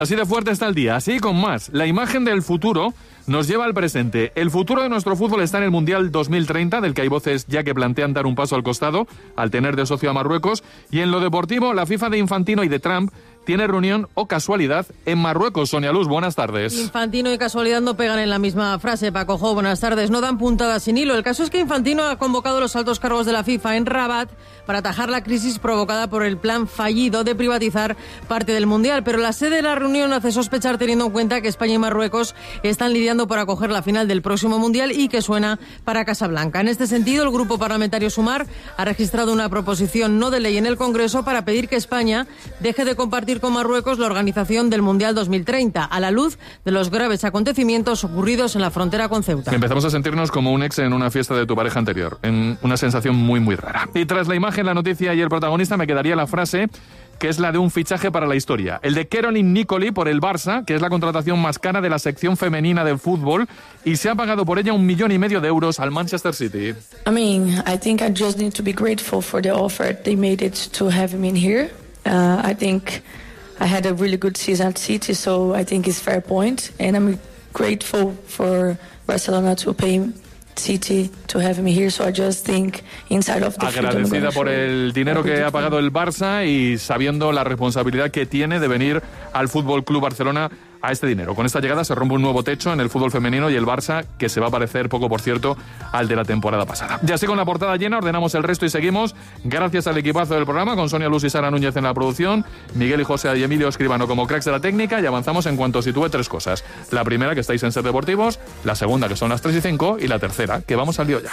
Así de fuerte está el día, así con más. La imagen del futuro nos lleva al presente. El futuro de nuestro fútbol está en el Mundial 2030, del que hay voces ya que plantean dar un paso al costado, al tener de socio a Marruecos. Y en lo deportivo, la FIFA de Infantino y de Trump tiene reunión o casualidad en Marruecos. Sonia Luz, buenas tardes. Infantino y casualidad no pegan en la misma frase, Paco Jo, buenas tardes. No dan puntadas sin hilo. El caso es que Infantino ha convocado a los altos cargos de la FIFA en Rabat para atajar la crisis provocada por el plan fallido de privatizar parte del Mundial. Pero la sede de la reunión hace sospechar, teniendo en cuenta que España y Marruecos están lidiando por acoger la final del próximo Mundial y que suena para Casablanca. En este sentido, el Grupo Parlamentario Sumar ha registrado una proposición no de ley en el Congreso para pedir que España deje de compartir con Marruecos la organización del Mundial 2030, a la luz de los graves acontecimientos ocurridos en la frontera con Ceuta. Empezamos a sentirnos como un ex en una fiesta de tu pareja anterior, en una sensación muy, muy rara. Y tras la imagen, la noticia y el protagonista, me quedaría la frase que es la de un fichaje para la historia. El de Caroline Nicoli por el Barça, que es la contratación más cara de la sección femenina del fútbol, y se ha pagado por ella 1,5 millones de euros al Manchester City. I think I just need to be grateful for the offer they made it to have me in here. I think I had a really good season at City, so I think it's fair point, and I'm grateful for Barcelona to pay City to have me here, so I just think inside of the agradecida por el dinero que ha pagado el Barça y sabiendo la responsabilidad que tiene de venir al Fútbol Club Barcelona a este dinero. Con esta llegada se rompe un nuevo techo en el fútbol femenino y el Barça, que se va a parecer poco, por cierto, al de la temporada pasada. Ya así con la portada llena, ordenamos el resto y seguimos. Gracias al equipazo del programa, con Sonia Luz y Sara Núñez en la producción, Miguel y José y Emilio Escribano como cracks de la técnica, y avanzamos en cuanto sitúe 3 cosas. La primera, que estáis en Ser Deportivos, la segunda, que son las 3 y 5, y la tercera, que vamos al lío ya.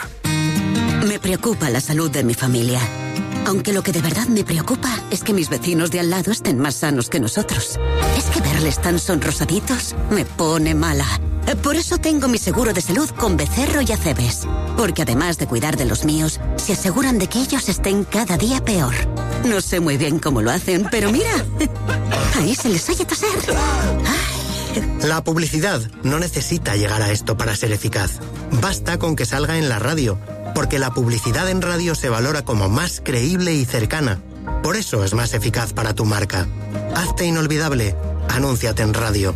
Me preocupa la salud de mi familia. Aunque lo que de verdad me preocupa es que mis vecinos de al lado estén más sanos que nosotros. Es que verles tan sonrosaditos me pone mala. Por eso tengo mi seguro de salud con Becerro y Acebes. Porque además de cuidar de los míos, se aseguran de que ellos estén cada día peor. No sé muy bien cómo lo hacen, pero mira, ahí se les oye toser. La publicidad no necesita llegar a esto para ser eficaz. Basta con que salga en la radio, porque la publicidad en radio se valora como más creíble y cercana. Por eso es más eficaz para tu marca. Hazte inolvidable. Anúnciate en radio.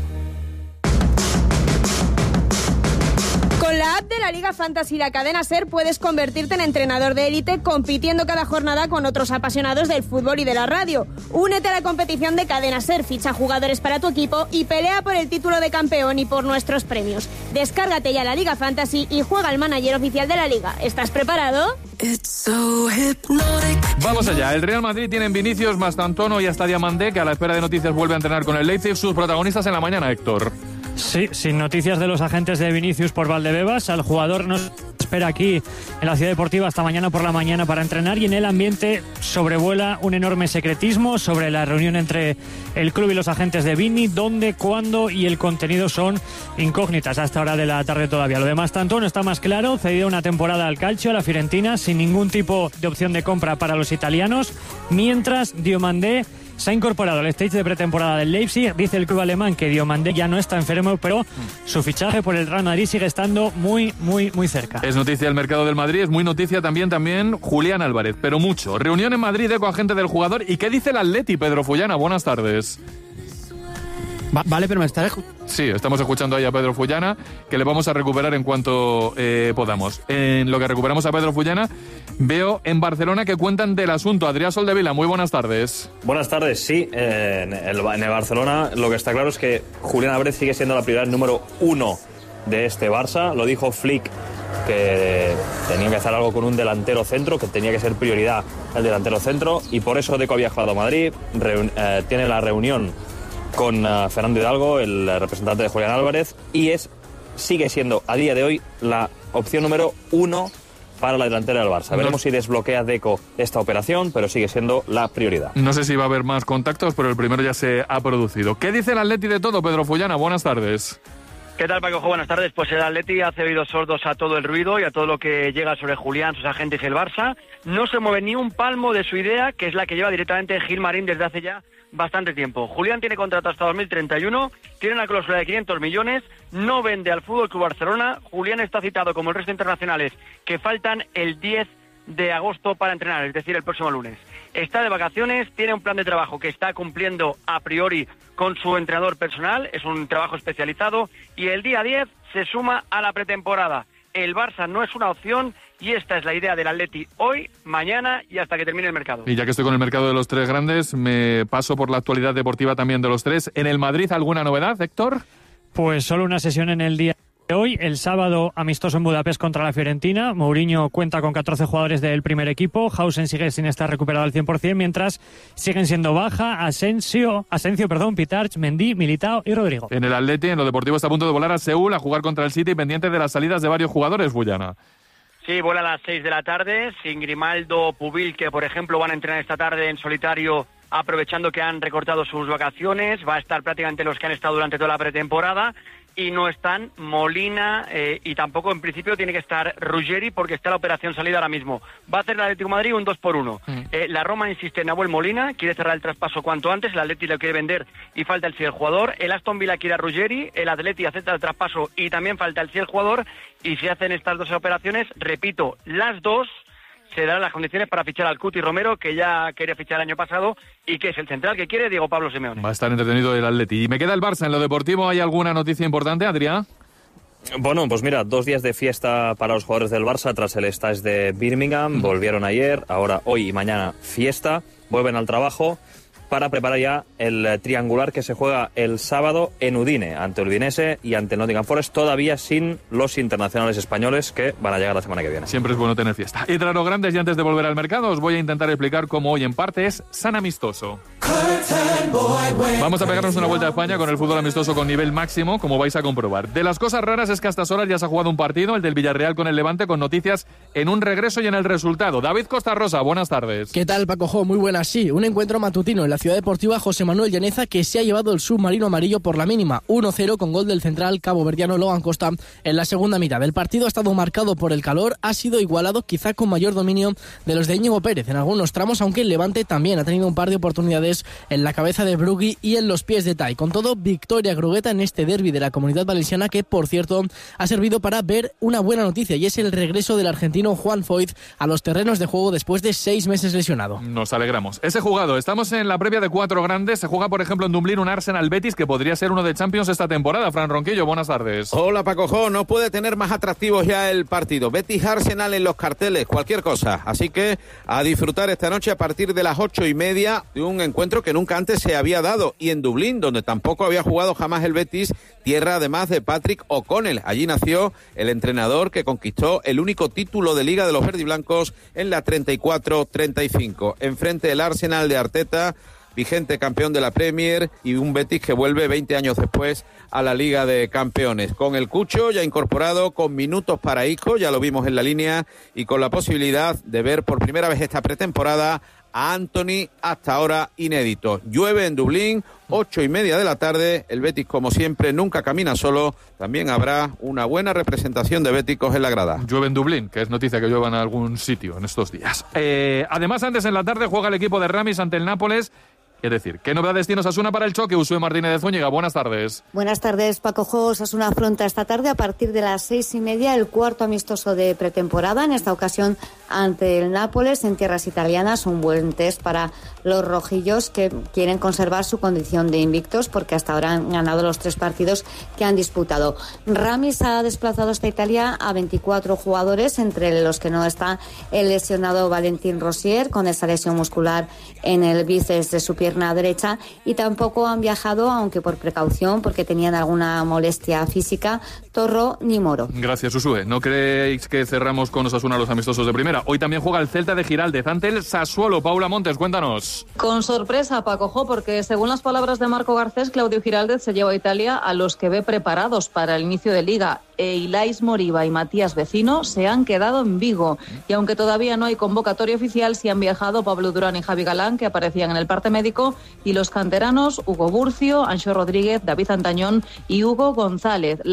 Con la app de la Liga Fantasy y la cadena SER puedes convertirte en entrenador de élite compitiendo cada jornada con otros apasionados del fútbol y de la radio. Únete a la competición de cadena SER, ficha jugadores para tu equipo y pelea por el título de campeón y por nuestros premios. Descárgate ya la Liga Fantasy y juega al manager oficial de la Liga. ¿Estás preparado? Vamos allá. El Real Madrid tiene en Vinicius, Mastantuono y hasta Diamandé, que a la espera de noticias vuelve a entrenar con el Leipzig. Sus protagonistas en la mañana, Héctor. Sí, sin noticias de los agentes de Vinicius por Valdebebas. Al jugador nos espera aquí en la Ciudad Deportiva hasta mañana por la mañana para entrenar, y en el ambiente sobrevuela un enorme secretismo sobre la reunión entre el club y los agentes de Vini. Dónde, cuándo y el contenido son incógnitas a esta hora de la tarde todavía. Lo demás tanto no está más claro. Cedido una temporada al Calcio, a la Fiorentina, sin ningún tipo de opción de compra para los italianos, mientras Diomandé se ha incorporado al stage de pretemporada del Leipzig. Dice el club alemán que Diomandé ya no está enfermo, pero su fichaje por el Real Madrid sigue estando muy, muy, muy cerca. Es noticia el mercado del Madrid, es muy noticia también Julián Álvarez, pero mucho. Reunión en Madrid de coagente del jugador. ¿Y qué dice el Atleti, Pedro Fullana? Buenas tardes. Vale, pero me estás... Sí, estamos escuchando ahí a Pedro Fullana, que le vamos a recuperar en cuanto podamos. En lo que recuperamos a Pedro Fullana, veo en Barcelona que cuentan del asunto. Adrián Soldevila, muy buenas tardes. Buenas tardes, sí. En el Barcelona lo que está claro es que Julián Álvarez sigue siendo la prioridad número 1 de este Barça. Lo dijo Flick, que tenía que hacer algo con un delantero centro, que tenía que ser prioridad el delantero centro, y por eso Deco ha viajado a Madrid, tiene la reunión con Fernando Hidalgo, el representante de Julián Álvarez, y sigue siendo a día de hoy la opción número 1 para la delantera del Barça. Veremos si desbloquea Deco esta operación, pero sigue siendo la prioridad. No sé si va a haber más contactos, pero el primero ya se ha producido. ¿Qué dice el Atleti de todo, Pedro Fullana? Buenas tardes. ¿Qué tal, Paco? Buenas tardes. Pues el Atleti hace oídos sordos a todo el ruido y a todo lo que llega sobre Julián, sus agentes y el Barça. No se mueve ni un palmo de su idea, que es la que lleva directamente Gilmarín desde hace ya bastante tiempo. Julián tiene contrato hasta 2031, tiene una cláusula de 500 millones, no vende al Fútbol Club Barcelona. Julián está citado, como el resto internacionales, que faltan el 10 de agosto para entrenar, es decir, el próximo lunes. Está de vacaciones, tiene un plan de trabajo que está cumpliendo a priori con su entrenador personal, es un trabajo especializado, y el día 10 se suma a la pretemporada. El Barça no es una opción y esta es la idea del Atleti hoy, mañana y hasta que termine el mercado. Y ya que estoy con el mercado de los tres grandes, me paso por la actualidad deportiva también de los tres. ¿En el Madrid alguna novedad, Héctor? Pues solo una sesión en el día de hoy. El sábado, amistoso en Budapest contra la Fiorentina. Mourinho cuenta con 14 jugadores del primer equipo. Hausen sigue sin estar recuperado al 100%, mientras siguen siendo baja Asensio, Pitarch, Mendy, Militao y Rodrigo. En el Atleti, en lo deportivo, está a punto de volar a Seúl a jugar contra el City, pendiente de las salidas de varios jugadores, Bullana. Sí, vuela a las 6 de la tarde, sin Grimaldo, Pubil, que por ejemplo van a entrenar esta tarde en solitario, aprovechando que han recortado sus vacaciones. Va a estar prácticamente los que han estado durante toda la pretemporada. Y no están Molina y tampoco en principio tiene que estar Ruggeri porque está la operación salida ahora mismo. Va a hacer el Atlético de Madrid un 2-1. La Roma insiste en Nahuel Molina, quiere cerrar el traspaso cuanto antes, el Atlético lo quiere vender y falta el sí del jugador. El Aston Villa quiere a Ruggeri, el Atlético acepta el traspaso y también falta el sí del jugador. Y si hacen estas dos operaciones, repito, las dos se darán las condiciones para fichar al Cuti Romero, que ya quería fichar el año pasado, y que es el central que quiere Diego Pablo Simeone. Va a estar entretenido el Atleti. Y me queda el Barça. En lo deportivo, ¿hay alguna noticia importante, Adrián? Bueno, pues mira, 2 días de fiesta para los jugadores del Barça tras el Stage de Birmingham. Volvieron ayer, ahora hoy y mañana fiesta. Vuelven al trabajo para preparar ya el triangular que se juega el sábado en Udine, ante el Udinese y ante el Nottingham Forest, todavía sin los internacionales españoles que van a llegar la semana que viene. Siempre es bueno tener fiesta. Y tras los grandes, y antes de volver al mercado, os voy a intentar explicar cómo hoy en parte es San Amistoso. Vamos a pegarnos una vuelta a España con el fútbol amistoso con nivel máximo, como vais a comprobar. De las cosas raras es que a estas horas ya se ha jugado un partido, el del Villarreal con el Levante, con noticias en un regreso y en el resultado. David Costa Rosa, buenas tardes. ¿Qué tal, Paco Jo? Muy buenas, sí. Un encuentro matutino en la Ciudad Deportiva José Manuel Llaneza que se ha llevado el submarino amarillo por la mínima. 1-0 con gol del central caboverdiano Logan Costa en la segunda mitad. El partido ha estado marcado por el calor, ha sido igualado quizá con mayor dominio de los de Íñigo Pérez en algunos tramos, aunque el Levante también ha tenido un par de oportunidades en la cabeza de Brugui y en los pies de Tai. Con todo, victoria grugueta en este derbi de la Comunidad Valenciana que, por cierto, ha servido para ver una buena noticia y es el regreso del argentino Juan Foyth a los terrenos de juego después de 6 meses lesionado. Nos alegramos. Ese jugado, estamos en la previa de 4 grandes. Se juega, por ejemplo, en Dublín un Arsenal Betis que podría ser uno de Champions esta temporada. Fran Ronquillo, buenas tardes. Hola, Paco Jo. No puede tener más atractivos ya el partido. Betis Arsenal en los carteles, cualquier cosa. Así que a disfrutar esta noche a partir de las 8:30 de un encuentro que nunca antes se había dado. Y en Dublín, donde tampoco había jugado jamás el Betis, tierra además de Patrick O'Connell. Allí nació el entrenador que conquistó el único título de Liga de los verdiblancos en la 34-35. Enfrente del Arsenal de Arteta, vigente campeón de la Premier, y un Betis que vuelve 20 años después a la Liga de Campeones. Con el Cucho ya incorporado, con minutos para Isco, ya lo vimos en la línea, y con la posibilidad de ver por primera vez esta pretemporada a Anthony, hasta ahora inédito. Llueve en Dublín, 8:30 de la tarde. El Betis, como siempre, nunca camina solo. También habrá una buena representación de béticos en la grada. Llueve en Dublín, que es noticia que llueva en algún sitio en estos días. Además, antes en la tarde juega el equipo de Ramis ante el Nápoles. Es decir, ¿qué novedades tiene Osasuna para el choque? Usue Martínez de Zúñiga, buenas tardes. Buenas tardes, Paco Jo. Osasuna afronta esta tarde a partir de las 6:30 el cuarto amistoso de pretemporada, en esta ocasión ante el Nápoles en tierras italianas. Un buen test para los rojillos que quieren conservar su condición de invictos porque hasta ahora han ganado los 3 partidos que han disputado. Ramis ha desplazado hasta Italia a 24 jugadores, entre los que no está el lesionado Valentín Rosier con esa lesión muscular en el bíceps de su pierna derecha, y tampoco han viajado, aunque por precaución, porque tenían alguna molestia física, Torro ni Moro. Gracias, Usue. ¿No creéis que cerramos con Osasuna los amistosos de primera? Hoy también juega el Celta de Giraldez ante el Sassuolo. Paula Montes, cuéntanos. Con sorpresa, Paco Jo, porque según las palabras de Marco Garcés, Claudio Giraldez se lleva a Italia a los que ve preparados para el inicio de Liga. Ilais Moriba y Matías Vecino se han quedado en Vigo, y aunque todavía no hay convocatoria oficial, sí han viajado Pablo Durán y Javi Galán, que aparecían en el parte médico, y los canteranos Hugo Burcio, Anxo Rodríguez, David Antañón y Hugo González. La gira italiana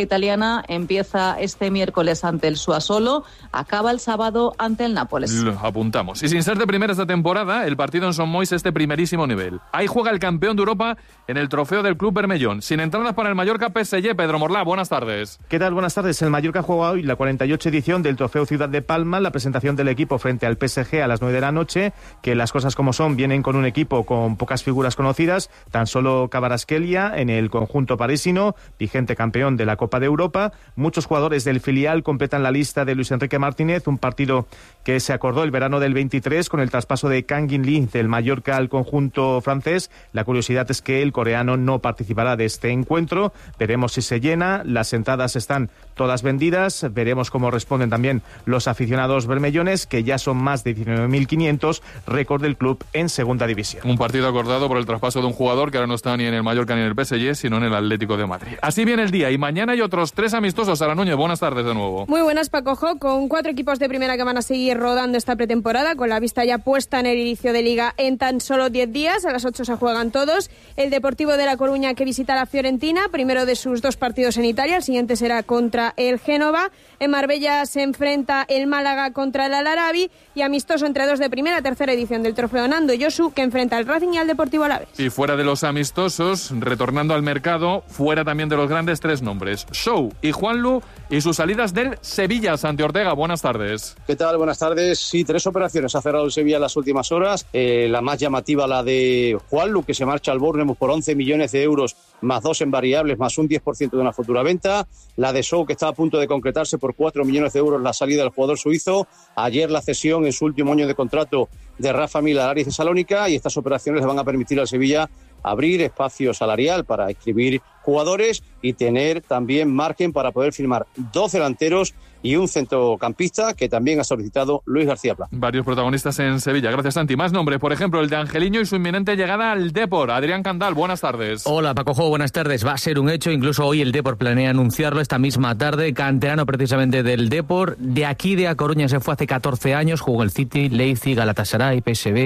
italiana empieza este miércoles ante el Sassuolo, acaba el sábado ante el Nápoles. Lo apuntamos. Y sin ser de primera esta temporada, el partido en Son Moix es de primerísimo nivel. Ahí juega el campeón de Europa en el trofeo del Club Bermellón. Sin entradas para el Mallorca PSG, Pedro Morlá, buenas tardes. ¿Qué tal? Buenas tardes. El Mallorca juega hoy la 48 edición del trofeo Ciudad de Palma, la presentación del equipo frente al PSG a las 9 de la noche, que las cosas como son, vienen con un equipo con pocas figuras conocidas, tan solo Kvaratskhelia en el conjunto parisino, vigente campeón de la Copa de Europa. Muchos jugadores del filial completan la lista de Luis Enrique Martínez, un partido que se acordó el verano del 23 con el traspaso de Kang In Lee del Mallorca al conjunto francés. La curiosidad es que el coreano no participará de este encuentro. Veremos si se llena. Las entradas están todas vendidas. Veremos cómo responden también los aficionados bermellones, que ya son más de 19.500, récord del club en segunda división. Un partido acordado por el traspaso de un jugador que ahora no está ni en el Mallorca ni en el PSG, sino en el Atlético de Madrid. Así viene el día y mañana hay otros 3 amistosos. Sara Núñez, buenas tardes de nuevo. Muy buenas, Paco Jo, con 4 equipos de primera que van a seguir rodando esta pretemporada, con la vista ya puesta en el inicio de Liga en tan solo 10 días. A las 8 se juegan todos. El Deportivo de La Coruña, que visita la Fiorentina, primero de sus 2 partidos en Italia. El siguiente será contra el Génova. En Marbella se enfrenta el Málaga contra el Al-Arabi, y amistoso entre 2 de primera, tercera edición del trofeo Nando Yosu, que enfrenta al Racing y al Deportivo Alavés. Y fuera de los amistosos, retornando al mercado, fuera también de los grandes, 3 nombres: Show y Juanlu, y sus salidas del Sevilla. Santi Ortega, buenas tardes. ¿Qué tal? Buenas tardes. Sí, 3 operaciones ha cerrado el Sevilla en las últimas horas. La más llamativa, la de Juanlu, que se marcha al Bournemouth por 11 millones de euros, más 2 en variables, más un 10% de una futura venta. La de Show, que está a punto de concretarse por 4 millones de euros, la salida del jugador suizo. Ayer la cesión en su último año de contrato de Rafa Mil al Aris de Salónica, y estas operaciones le van a permitir al Sevilla abrir espacio salarial para inscribir jugadores y tener también margen para poder firmar 2 delanteros y un centrocampista, que también ha solicitado Luis García Plaza. Varios protagonistas en Sevilla. Gracias, Santi. Más nombres, por ejemplo, el de Angeliño y su inminente llegada al Depor. Adrián Candal, buenas tardes. Hola, Paco Jo, buenas tardes. Va a ser un hecho, incluso hoy el Depor planea anunciarlo esta misma tarde. Canterano precisamente del Depor. De aquí de A Coruña se fue hace 14 años, jugó el City, Leipzig, Galatasaray,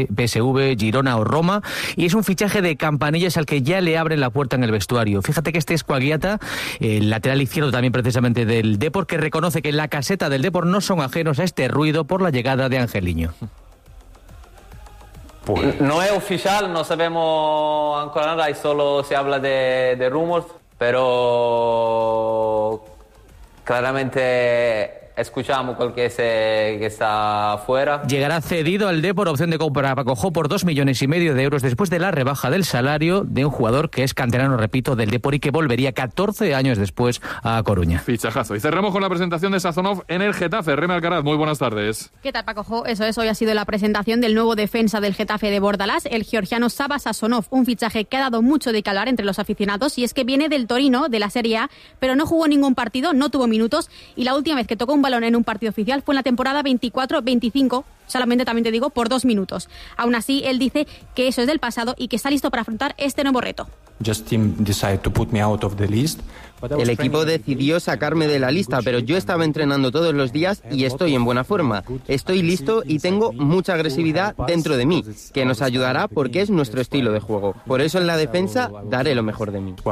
PSV, Girona o Roma, y es un fichaje de Campanillas al que ya le abren la puerta en el vestuario. Fíjate que este es Coaguiata, el lateral izquierdo también precisamente del Depor, que reconoce que la caseta del Depor no son ajenos a este ruido por la llegada de Angeliño. No es oficial, no sabemos ancora nada y solo se habla de rumores, pero claramente escuchamos con que está afuera. Llegará cedido al Depor, opción de compra Paco Jo por 2,5 millones de euros después de la rebaja del salario de un jugador que es canterano, repito, del Depor y que volvería 14 años después a Coruña. Fichajazo. Y cerramos con la presentación de Sazonov en el Getafe. Reme Alcaraz, muy buenas tardes. ¿Qué tal, Paco Jo? Eso es, hoy ha sido la presentación del nuevo defensa del Getafe de Bordalás, el georgiano Sava Sazonov, un fichaje que ha dado mucho de qué hablar entre los aficionados, y es que viene del Torino, de la Serie A, pero no jugó ningún partido, no tuvo minutos, y la última vez que tocó un balón en un partido oficial fue en la temporada 24-25, solamente también te digo, por 2 minutos. Aún así, él dice que eso es del pasado y que está listo para afrontar este nuevo reto. El equipo decidió sacarme de la lista, pero yo estaba entrenando todos los días y estoy en buena forma. Estoy listo y tengo mucha agresividad dentro de mí, que nos ayudará porque es nuestro estilo de juego. Por eso en la defensa daré lo mejor de mí.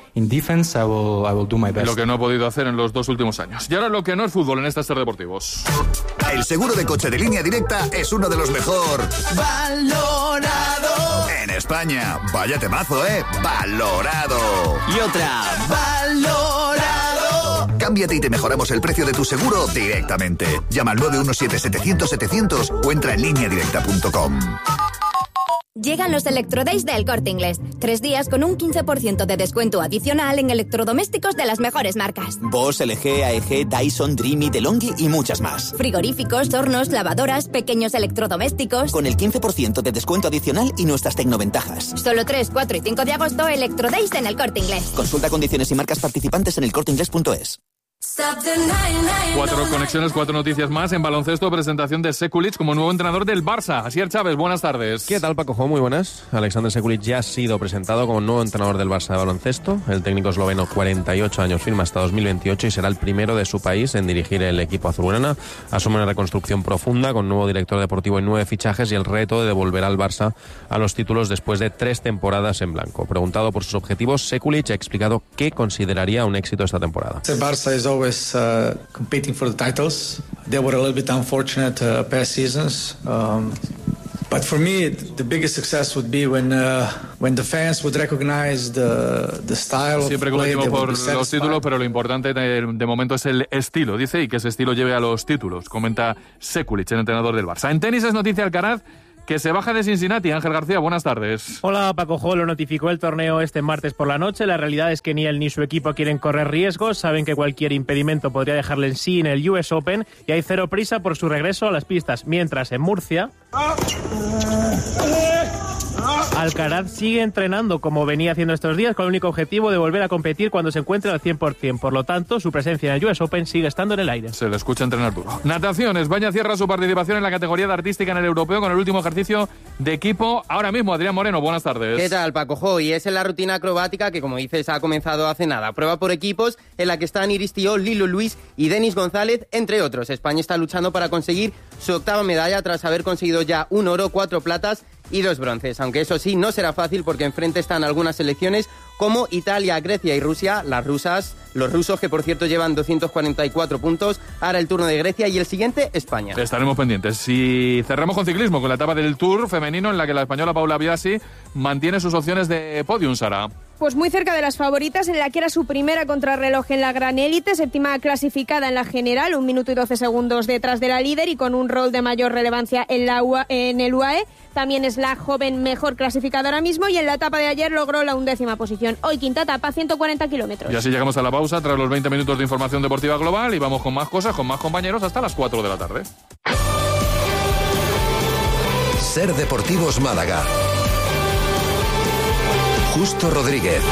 Lo que no ha podido hacer en los 2 últimos años. Y ahora lo que no es fútbol en estos Ser Deportivos. El seguro de coche de Línea Directa es uno de los mejor valorado en España. Vaya temazo, valorado. Y otra, valorado. Cámbiate y te mejoramos el precio de tu seguro directamente. Llama al 917-700-700 o entra en lineadirecta.com. Llegan los Electrodays del Corte Inglés. 3 días con un 15% de descuento adicional en electrodomésticos de las mejores marcas. Bosch, LG, AEG, Dyson, Dreamy, DeLonghi y muchas más. Frigoríficos, hornos, lavadoras, pequeños electrodomésticos. Con el 15% de descuento adicional y nuestras tecnoventajas. Solo 3, 4 y 5 de agosto, Electrodays en el Corte Inglés. Consulta condiciones y marcas participantes en elcorteinglés.es. 4 conexiones, 4 noticias más. En baloncesto, presentación de Sekulic como nuevo entrenador del Barça. Asier Chávez, buenas tardes. ¿Qué tal, Paco? Muy buenas. Alexander Sekulic ya ha sido presentado como nuevo entrenador del Barça de baloncesto. El técnico esloveno, 48 años, firma hasta 2028 y será el primero de su país en dirigir el equipo azulgrana. Asume una reconstrucción profunda con nuevo director deportivo y 9 fichajes y el reto de devolver al Barça a los títulos después de 3 temporadas en blanco. Preguntado por sus objetivos, Sekulic ha explicado qué consideraría un éxito esta temporada. The Barça is always competing for the titles. They were a little bit unfortunate past seasons. But for me, the biggest success would be when the fans would recognize the style Siempre of play. competimos por los títulos, pero lo importante de momento es el estilo, dice, y que ese estilo lleve a los títulos, comenta Sekulic, el entrenador del Barça. En tenis es noticia Alcaraz, que se baja de Cincinnati. Ángel García, buenas tardes. Hola, Paco Jo, lo notificó el torneo este martes por la noche. La realidad es que ni él ni su equipo quieren correr riesgos. Saben que cualquier impedimento podría dejarle en sí en el US Open y hay cero prisa por su regreso a las pistas. Mientras en Murcia, Alcaraz sigue entrenando como venía haciendo estos días con el único objetivo de volver a competir cuando se encuentre al 100%. Por lo tanto, su presencia en el US Open sigue estando en el aire. Se le escucha entrenar duro. Natación. España cierra su participación en la categoría de artística en el europeo con el último ejercicio de equipo. Ahora mismo, Adrián Moreno, buenas tardes. ¿Qué tal, Paco Jo? Y es en la rutina acrobática que, como dices, ha comenzado hace nada. Prueba por equipos en la que están Iris Tió, Lilo Luis y Denis González, entre otros. España está luchando para conseguir su octava medalla tras haber conseguido ya 1 oro, 4 platas y 2 bronces, aunque eso sí, no será fácil porque enfrente están algunas selecciones como Italia, Grecia y Rusia. Los rusos, que por cierto llevan 244 puntos. Ahora el turno de Grecia y el siguiente, España. Estaremos pendientes. Y cerramos con ciclismo, con la etapa del Tour femenino en la que la española Paula Biasi mantiene sus opciones de podium, Sara. Pues muy cerca de las favoritas, en la que era su primera contrarreloj en la gran élite, séptima clasificada en la general, 1 minuto y 12 segundos detrás de la líder y con un rol de mayor relevancia en el UAE. También es la joven mejor clasificada ahora mismo y en la etapa de ayer logró la 11ª posición. Hoy quinta etapa, 140 kilómetros. Y así llegamos a la pausa tras los 20 minutos de información deportiva global y vamos con más cosas, con más compañeros hasta las 4 de la tarde. Ser Deportivos Málaga. Justo Rodríguez.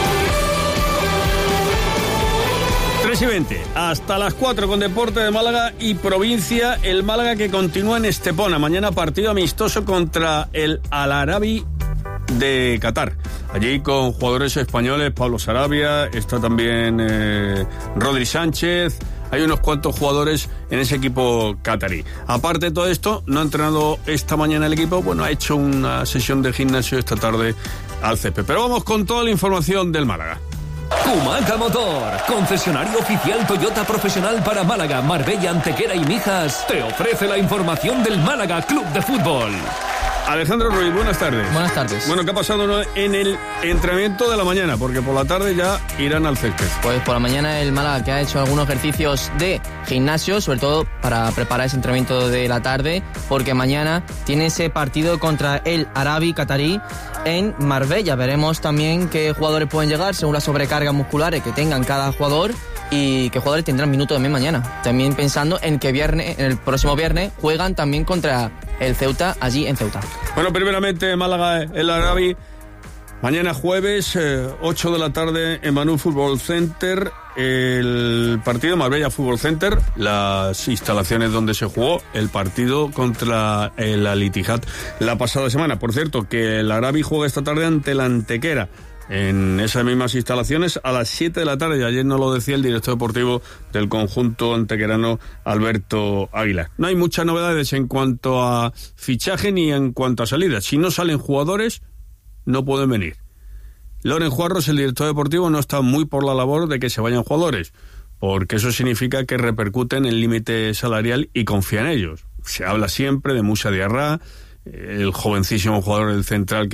3:20, hasta las 4 con Deporte de Málaga y Provincia. El Málaga que continúa en Estepona. Mañana partido amistoso contra el Al Arabi de Qatar. Allí con jugadores españoles, Pablo Sarabia, está también Rodri Sánchez. Hay unos cuantos jugadores en ese equipo catarí. Aparte de todo esto, no ha entrenado esta mañana el equipo, bueno, ha hecho una sesión de gimnasio esta tarde al césped. Pero vamos con toda la información del Málaga. Kumaca Motor, concesionario oficial Toyota profesional para Málaga, Marbella, Antequera y Mijas, te ofrece la información del Málaga Club de Fútbol. Alejandro Ruiz, buenas tardes. Buenas tardes. Bueno, ¿qué ha pasado en el entrenamiento de la mañana? Porque por la tarde ya irán al césped. Pues por la mañana el Málaga que ha hecho algunos ejercicios de gimnasio, sobre todo para preparar ese entrenamiento de la tarde, porque mañana tiene ese partido contra el Arabi Qatarí en Marbella. Veremos también qué jugadores pueden llegar según las sobrecargas musculares que tengan cada jugador y qué jugadores tendrán minutos también mañana. También pensando en que en el próximo viernes juegan también contra el Ceuta, allí en Ceuta. Bueno, primeramente Málaga, el Arabi, mañana jueves, 8 de la tarde en Manu Fútbol Center, el partido Marbella Fútbol Center, las instalaciones donde se jugó el partido contra el Al Ittihad la pasada semana. Por cierto, que el Arabi juega esta tarde ante la Antequera, en esas mismas instalaciones a las 7 de la tarde. Ayer nos lo decía el director deportivo del conjunto antequerano, Alberto Águila. No hay muchas novedades en cuanto a fichaje ni en cuanto a salidas. Si no salen jugadores, no pueden venir. Loren Juarros, el director deportivo, no está muy por la labor de que se vayan jugadores, porque eso significa que repercuten en el límite salarial y confía en ellos. Se habla siempre de Musa Diarra, el jovencísimo jugador del Central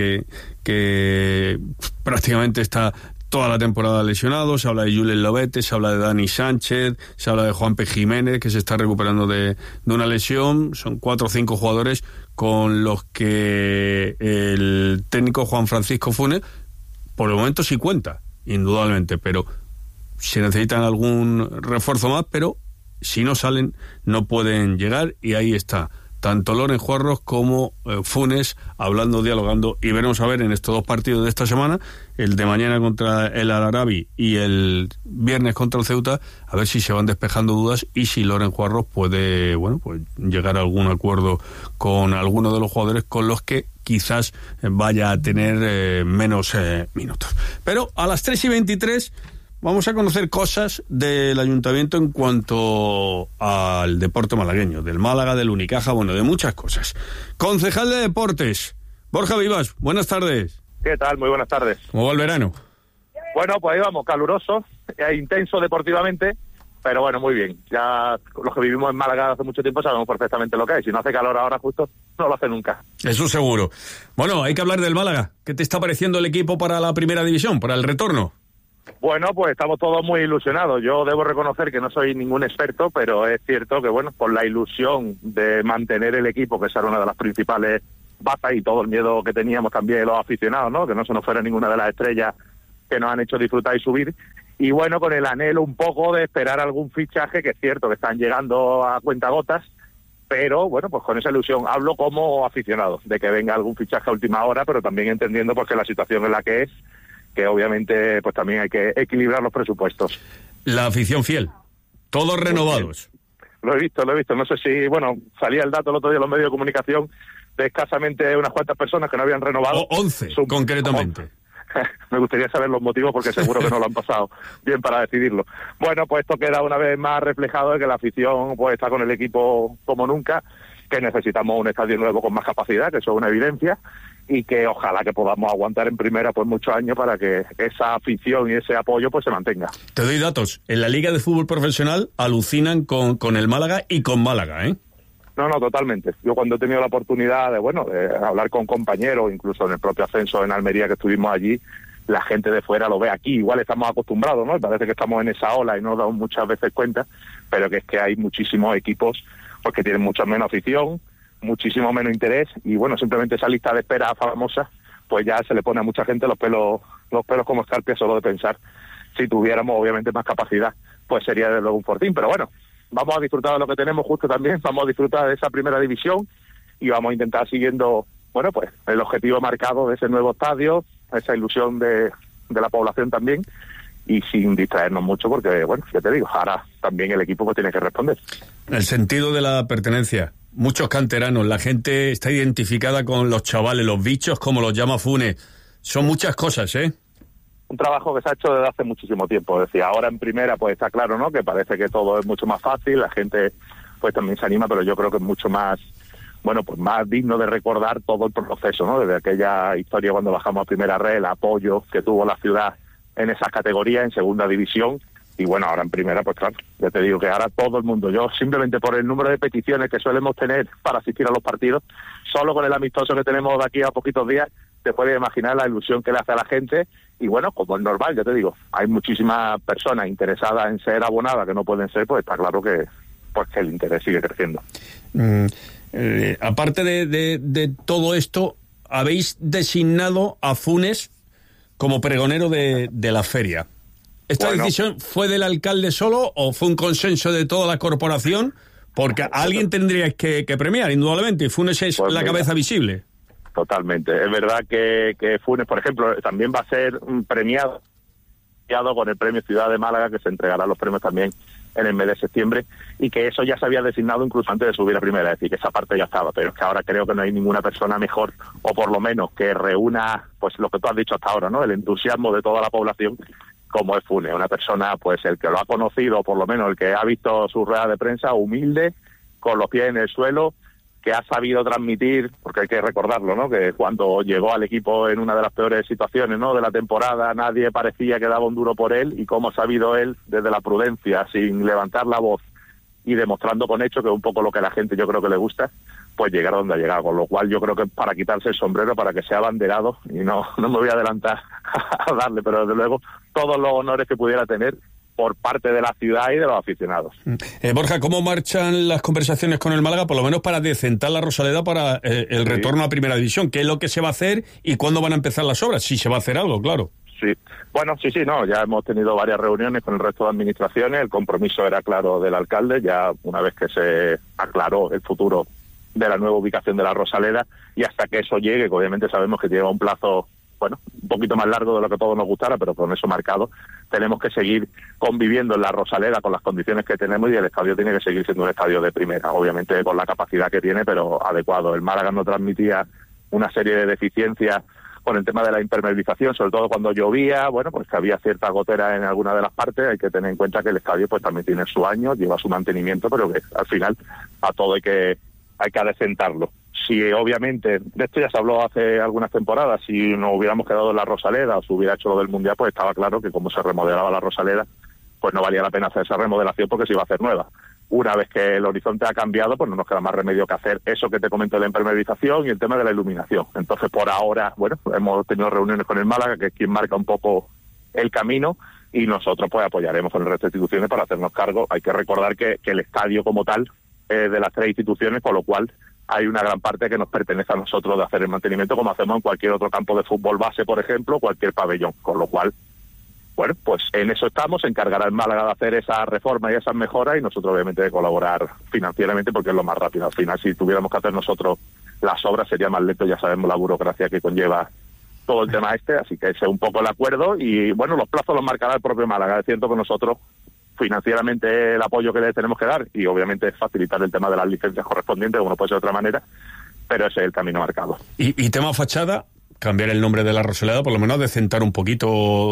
que prácticamente está toda la temporada lesionado. Se habla de Julen Lobete, se habla de Dani Sánchez, se habla de Juanpe Jiménez, que se está recuperando de una lesión. Son 4 o 5 jugadores con los que el técnico Juan Francisco Funes por el momento sí cuenta, indudablemente, pero se necesitan algún refuerzo más, pero si no salen no pueden llegar y ahí está tanto Loren Juarros como Funes hablando, dialogando, y veremos a ver en estos 2 partidos de esta semana, el de mañana contra el Al-Arabi y el viernes contra el Ceuta, a ver si se van despejando dudas y si Loren Juarros puede, bueno, pues llegar a algún acuerdo con alguno de los jugadores con los que quizás vaya a tener menos minutos. Pero a las 3:23 vamos a conocer cosas del Ayuntamiento en cuanto al deporte malagueño, del Málaga, del Unicaja, bueno, de muchas cosas. Concejal de Deportes, Borja Vivas, buenas tardes. ¿Qué tal? Muy buenas tardes. ¿Cómo va el verano? Bueno, pues ahí vamos, caluroso, intenso deportivamente, pero bueno, muy bien. Ya los que vivimos en Málaga hace mucho tiempo sabemos perfectamente lo que hay. Si no hace calor ahora justo, no lo hace nunca. Eso seguro. Bueno, hay que hablar del Málaga. ¿Qué te está pareciendo el equipo para la primera división, para el retorno? Bueno, pues estamos todos muy ilusionados. Yo debo reconocer que no soy ningún experto, pero es cierto que, bueno, por la ilusión de mantener el equipo, que esa era una de las principales bazas, y todo el miedo que teníamos también los aficionados, ¿no? Que no se nos fuera ninguna de las estrellas que nos han hecho disfrutar y subir. Y bueno, con el anhelo un poco de esperar algún fichaje, que es cierto que están llegando a cuentagotas, pero bueno, pues con esa ilusión hablo como aficionado, de que venga algún fichaje a última hora, pero también entendiendo pues que la situación en la que es, que obviamente pues también hay que equilibrar los presupuestos. La afición fiel, todos renovados. Lo he visto, no sé si, bueno, salía el dato el otro día en los medios de comunicación de escasamente unas cuantas personas que no habían renovado. 11, concretamente. Me gustaría saber los motivos porque seguro que no lo han pasado bien para decidirlo. Bueno, pues esto queda una vez más reflejado de que la afición pues está con el equipo como nunca, que necesitamos un estadio nuevo con más capacidad, que eso es una evidencia, y que ojalá que podamos aguantar en primera pues muchos años para que esa afición y ese apoyo pues se mantenga. Te doy datos. En la Liga de Fútbol Profesional alucinan con el Málaga y con Málaga, ¿eh? No, totalmente. Yo cuando he tenido la oportunidad de hablar con compañeros, incluso en el propio ascenso en Almería que estuvimos allí, la gente de fuera lo ve aquí. Igual estamos acostumbrados, ¿no? Parece que estamos en esa ola y no nos damos muchas veces cuenta, pero que es que hay muchísimos equipos pues que tienen mucha menos afición, muchísimo menos interés, y bueno, simplemente esa lista de espera famosa, pues ya se le pone a mucha gente los pelos como escarpias solo de pensar. Si tuviéramos obviamente más capacidad, pues sería de luego un fortín, pero bueno, vamos a disfrutar de lo que tenemos justo también, vamos a disfrutar de esa primera división y vamos a intentar siguiendo, bueno, pues el objetivo marcado de ese nuevo estadio, esa ilusión de la población también, y sin distraernos mucho porque, bueno, ya te digo, ahora también el equipo pues tiene que responder. El sentido de la pertenencia. Muchos canteranos, la gente está identificada con los chavales, los bichos, como los llama Funes. Son muchas cosas, ¿eh? Un trabajo que se ha hecho desde hace muchísimo tiempo. Es decir, ahora en primera pues está claro, ¿no? Que parece que todo es mucho más fácil, la gente pues también se anima, pero yo creo que es mucho más, bueno, pues más digno de recordar todo el proceso, ¿no? Desde aquella historia cuando bajamos a primera red, el apoyo que tuvo la ciudad en esas categorías, en segunda división, y bueno, ahora en primera, pues claro, ya te digo que ahora todo el mundo, yo simplemente por el número de peticiones que solemos tener para asistir a los partidos, solo con el amistoso que tenemos de aquí a poquitos días, te puedes imaginar la ilusión que le hace a la gente, y bueno, como es normal, ya te digo, hay muchísimas personas interesadas en ser abonadas que no pueden ser, pues está claro que el interés sigue creciendo. Aparte de todo esto, habéis designado a Funes como pregonero de la feria. ¿Esta decisión fue del alcalde solo o fue un consenso de toda la corporación? Porque alguien tendría que premiar, indudablemente, y Funes es la cabeza visible. Totalmente. Es verdad que Funes, por ejemplo, también va a ser premiado con el premio Ciudad de Málaga, que se entregarán los premios también en el mes de septiembre, y que eso ya se había designado incluso antes de subir a primera, es decir, que esa parte ya estaba, pero es que ahora creo que no hay ninguna persona mejor, o por lo menos que reúna pues lo que tú has dicho hasta ahora, ¿no? El entusiasmo de toda la población, como es Funes, una persona, pues el que lo ha conocido, o por lo menos el que ha visto su rueda de prensa, humilde, con los pies en el suelo, que ha sabido transmitir, porque hay que recordarlo, ¿no? Que cuando llegó al equipo en una de las peores situaciones, ¿no? De la temporada, nadie parecía que daba un duro por él, y cómo ha sabido él, desde la prudencia, sin levantar la voz y demostrando con hechos, que es un poco lo que a la gente yo creo que le gusta, pues llegar a donde ha llegado, con lo cual yo creo que es para quitarse el sombrero, para que sea abanderado, y no me voy a adelantar a darle, pero desde luego todos los honores que pudiera tener por parte de la ciudad y de los aficionados. Borja, ¿cómo marchan las conversaciones con el Málaga, por lo menos para decentar la Rosaleda para el retorno a Primera División? ¿Qué es lo que se va a hacer y cuándo van a empezar las obras? Si se va a hacer algo, claro. Sí, bueno, ya hemos tenido varias reuniones con el resto de administraciones, el compromiso era claro del alcalde, ya una vez que se aclaró el futuro de la nueva ubicación de la Rosaleda, y hasta que eso llegue, que obviamente sabemos que lleva un plazo, bueno, un poquito más largo de lo que a todos nos gustara, pero con eso marcado, tenemos que seguir conviviendo en la Rosaleda con las condiciones que tenemos, y el estadio tiene que seguir siendo un estadio de primera, obviamente con la capacidad que tiene, pero adecuado. El Málaga no transmitía una serie de deficiencias con el tema de la impermeabilización, sobre todo cuando llovía, bueno, pues que había cierta gotera en alguna de las partes. Hay que tener en cuenta que el estadio pues también tiene su año, lleva su mantenimiento, pero que al final a todo hay que adecentarlo. Si obviamente, de esto ya se habló hace algunas temporadas, si nos hubiéramos quedado en la Rosaleda o se hubiera hecho lo del Mundial, pues estaba claro que como se remodelaba la Rosaleda, pues no valía la pena hacer esa remodelación porque se iba a hacer nueva. Una vez que el horizonte ha cambiado, pues no nos queda más remedio que hacer eso que te comento de la impermeabilización y el tema de la iluminación. Entonces, por ahora, bueno, hemos tenido reuniones con el Málaga, que es quien marca un poco el camino, y nosotros pues apoyaremos con el resto de instituciones para hacernos cargo. Hay que recordar que el estadio como tal es de las 3 instituciones, con lo cual hay una gran parte que nos pertenece a nosotros de hacer el mantenimiento, como hacemos en cualquier otro campo de fútbol base, por ejemplo, cualquier pabellón, con lo cual, bueno, pues en eso estamos. Se encargará el Málaga de hacer esa reforma y esas mejoras, y nosotros obviamente de colaborar financieramente, porque es lo más rápido. Al final, si tuviéramos que hacer nosotros las obras sería más lento, ya sabemos la burocracia que conlleva todo el tema así que ese es un poco el acuerdo, y bueno, los plazos los marcará el propio Málaga. Es cierto que nosotros financieramente el apoyo que le tenemos que dar, y obviamente facilitar el tema de las licencias correspondientes, como no puede ser de otra manera, pero ese es el camino marcado. Y tema fachada, cambiar el nombre de la Rosaleda, por lo menos decentar un poquito,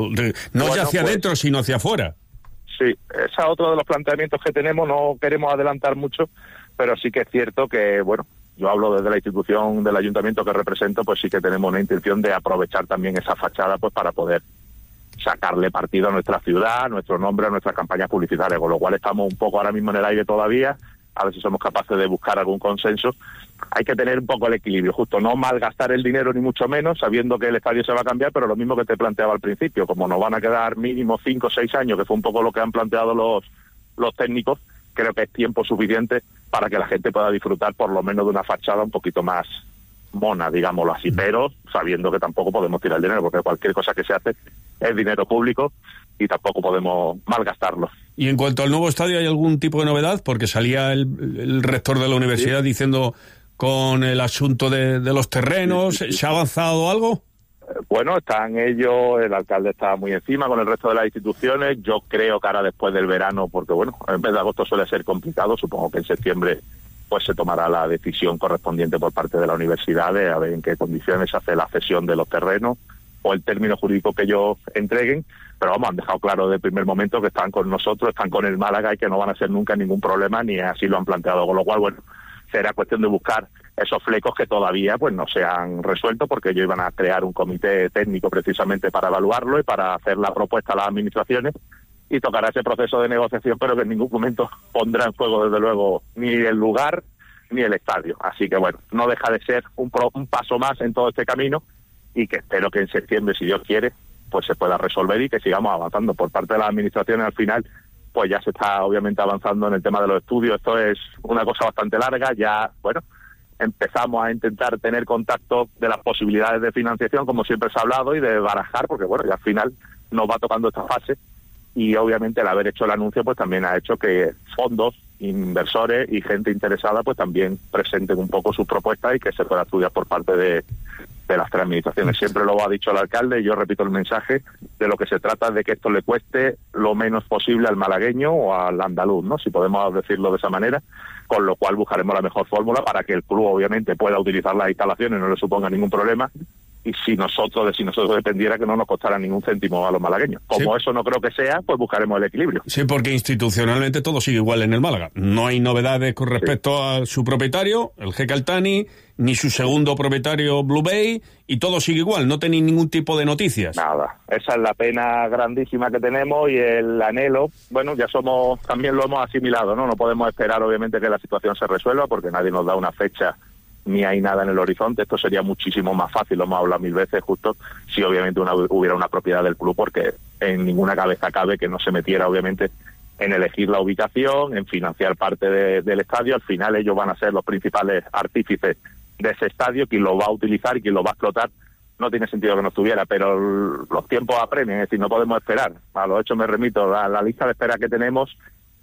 no bueno, ya hacia adentro, sino hacia afuera. Sí, ese es otro de los planteamientos que tenemos. No queremos adelantar mucho, pero sí que es cierto que, bueno, yo hablo desde la institución del ayuntamiento que represento, pues sí que tenemos una intención de aprovechar también esa fachada pues para poder sacarle partido a nuestra ciudad, a nuestro nombre, a nuestras campañas publicitarias, con lo cual estamos un poco ahora mismo en el aire todavía, a ver si somos capaces de buscar algún consenso. Hay que tener un poco el equilibrio, justo no malgastar el dinero ni mucho menos, sabiendo que el estadio se va a cambiar, pero lo mismo que te planteaba al principio, como nos van a quedar mínimo 5 o 6 años, que fue un poco lo que han planteado los técnicos, creo que es tiempo suficiente para que la gente pueda disfrutar por lo menos de una fachada un poquito más mona, digámoslo así, pero sabiendo que tampoco podemos tirar el dinero, porque cualquier cosa que se hace es dinero público y tampoco podemos malgastarlo. Y en cuanto al nuevo estadio, ¿hay algún tipo de novedad? Porque salía el rector de la universidad diciendo con el asunto de los terrenos, ¿se ha avanzado algo? Bueno, están ellos, el alcalde está muy encima con el resto de las instituciones. Yo creo que ahora después del verano, porque bueno, en vez de agosto suele ser complicado, supongo que en septiembre pues se tomará la decisión correspondiente por parte de la universidad de a ver en qué condiciones se hace la cesión de los terrenos o el término jurídico que ellos entreguen, pero vamos, han dejado claro desde el primer momento que están con nosotros, están con el Málaga y que no van a ser nunca ningún problema, ni así lo han planteado, con lo cual, bueno, será cuestión de buscar esos flecos que todavía pues no se han resuelto, porque ellos iban a crear un comité técnico precisamente para evaluarlo y para hacer la propuesta a las administraciones, y tocará ese proceso de negociación, pero que en ningún momento pondrá en juego, desde luego, ni el lugar ni el estadio. Así que, bueno, no deja de ser un paso más en todo este camino, y que espero que en septiembre, si Dios quiere, pues se pueda resolver y que sigamos avanzando. Por parte de las administraciones, al final, pues ya se está obviamente avanzando en el tema de los estudios. Esto es una cosa bastante larga. Ya, bueno, empezamos a intentar tener contacto de las posibilidades de financiación, como siempre se ha hablado, y de barajar, porque, bueno, ya al final nos va tocando esta fase. Y obviamente el haber hecho el anuncio pues también ha hecho que fondos, inversores y gente interesada pues también presenten un poco sus propuestas y que se pueda estudiar por parte de las 3 administraciones. Siempre lo ha dicho el alcalde, y yo repito el mensaje, de lo que se trata es de que esto le cueste lo menos posible al malagueño o al andaluz, ¿no? Si podemos decirlo de esa manera, con lo cual buscaremos la mejor fórmula para que el club obviamente pueda utilizar las instalaciones, no le suponga ningún problema, y si nosotros dependiera, que no nos costara ningún céntimo a los malagueños. Como eso no creo que sea, pues buscaremos el equilibrio. Sí, porque institucionalmente todo sigue igual en el Málaga. No hay novedades con respecto a su propietario, el Jeque Altani, ni su segundo propietario, Blue Bay, y todo sigue igual, no tenéis ningún tipo de noticias. Nada, esa es la pena grandísima que tenemos, y el anhelo, bueno, también lo hemos asimilado, ¿no? No podemos esperar, obviamente, que la situación se resuelva, porque nadie nos da una fecha ni hay nada en el horizonte. Esto sería muchísimo más fácil, lo hemos hablado 1000 veces, justo si obviamente hubiera una propiedad del club, porque en ninguna cabeza cabe que no se metiera obviamente en elegir la ubicación, en financiar parte del estadio. Al final ellos van a ser los principales artífices de ese estadio, quien lo va a utilizar y quien lo va a explotar. No tiene sentido que no estuviera, pero los tiempos apremian, es decir, no podemos esperar. A los hechos me remito, a la lista de espera que tenemos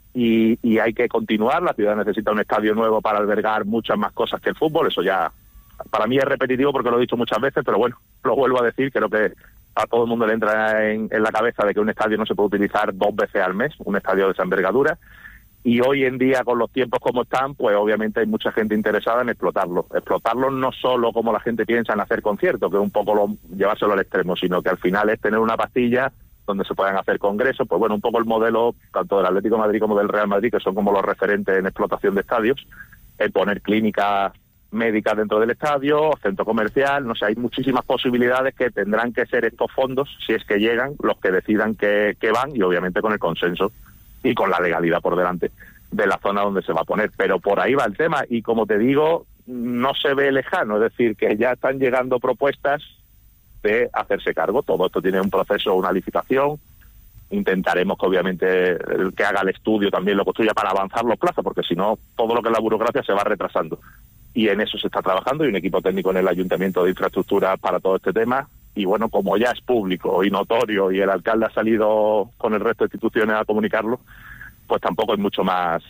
y hay que continuar. La ciudad necesita un estadio nuevo para albergar muchas más cosas que el fútbol. Eso ya para mí es repetitivo porque lo he dicho muchas veces, pero bueno, lo vuelvo a decir. Creo que a todo el mundo le entra en la cabeza de que un estadio no se puede utilizar 2 veces al mes, un estadio de esa envergadura. Y hoy en día, con los tiempos como están, pues obviamente hay mucha gente interesada en explotarlo. Explotarlo no solo como la gente piensa en hacer conciertos, que es un poco llevárselo al extremo, sino que al final es tener una pastilla donde se puedan hacer congresos. Pues bueno, un poco el modelo tanto del Atlético de Madrid como del Real Madrid, que son como los referentes en explotación de estadios, el poner clínicas médicas dentro del estadio, centro comercial, no sé, hay muchísimas posibilidades que tendrán que ser estos fondos, si es que llegan, los que decidan que van, y obviamente con el consenso y con la legalidad por delante de la zona donde se va a poner. Pero por ahí va el tema, y como te digo, no se ve lejano, es decir, que ya están llegando propuestas de hacerse cargo. Todo esto tiene un proceso, una licitación. Intentaremos que obviamente el que haga el estudio también lo construya para avanzar los plazos, porque si no, todo lo que es la burocracia se va retrasando. Y en eso se está trabajando, y un equipo técnico en el Ayuntamiento de Infraestructura para todo este tema. Y bueno, como ya es público y notorio y el alcalde ha salido con el resto de instituciones a comunicarlo, pues tampoco hay mucho más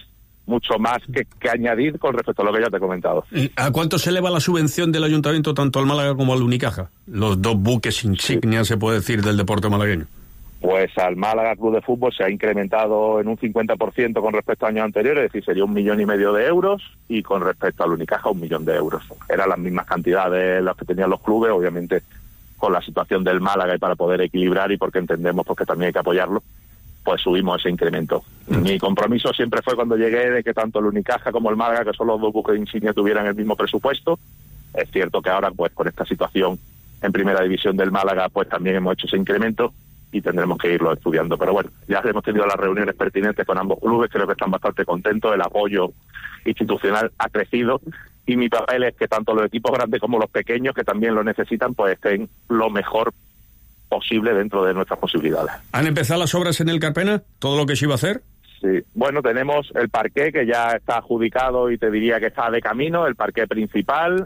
que añadir con respecto a lo que ya te he comentado. ¿A cuánto se eleva la subvención del Ayuntamiento tanto al Málaga como al Unicaja? Los dos buques insignia, se puede decir, del deporte malagueño. Pues al Málaga Club de Fútbol se ha incrementado en un 50% con respecto a años anteriores, es decir, sería 1,5 millones de euros, y con respecto al Unicaja 1 millón de euros. Eran las mismas cantidades las que tenían los clubes, obviamente con la situación del Málaga y para poder equilibrar, y porque entendemos porque también hay que apoyarlo, pues subimos ese incremento. Mi compromiso siempre fue, cuando llegué, de que tanto el Unicaja como el Málaga, que son los dos buques insignia, tuvieran el mismo presupuesto. Es cierto que ahora, pues con esta situación en primera división del Málaga, pues también hemos hecho ese incremento y tendremos que irlo estudiando. Pero bueno, ya hemos tenido las reuniones pertinentes con ambos clubes, creo que están bastante contentos, el apoyo institucional ha crecido, y mi papel es que tanto los equipos grandes como los pequeños, que también lo necesitan, pues estén lo mejor posible dentro de nuestras posibilidades. ¿Han empezado las obras en el Carpena? ¿Todo lo que se iba a hacer? Sí, bueno, tenemos el parqué que ya está adjudicado y te diría que está de camino, el parqué principal.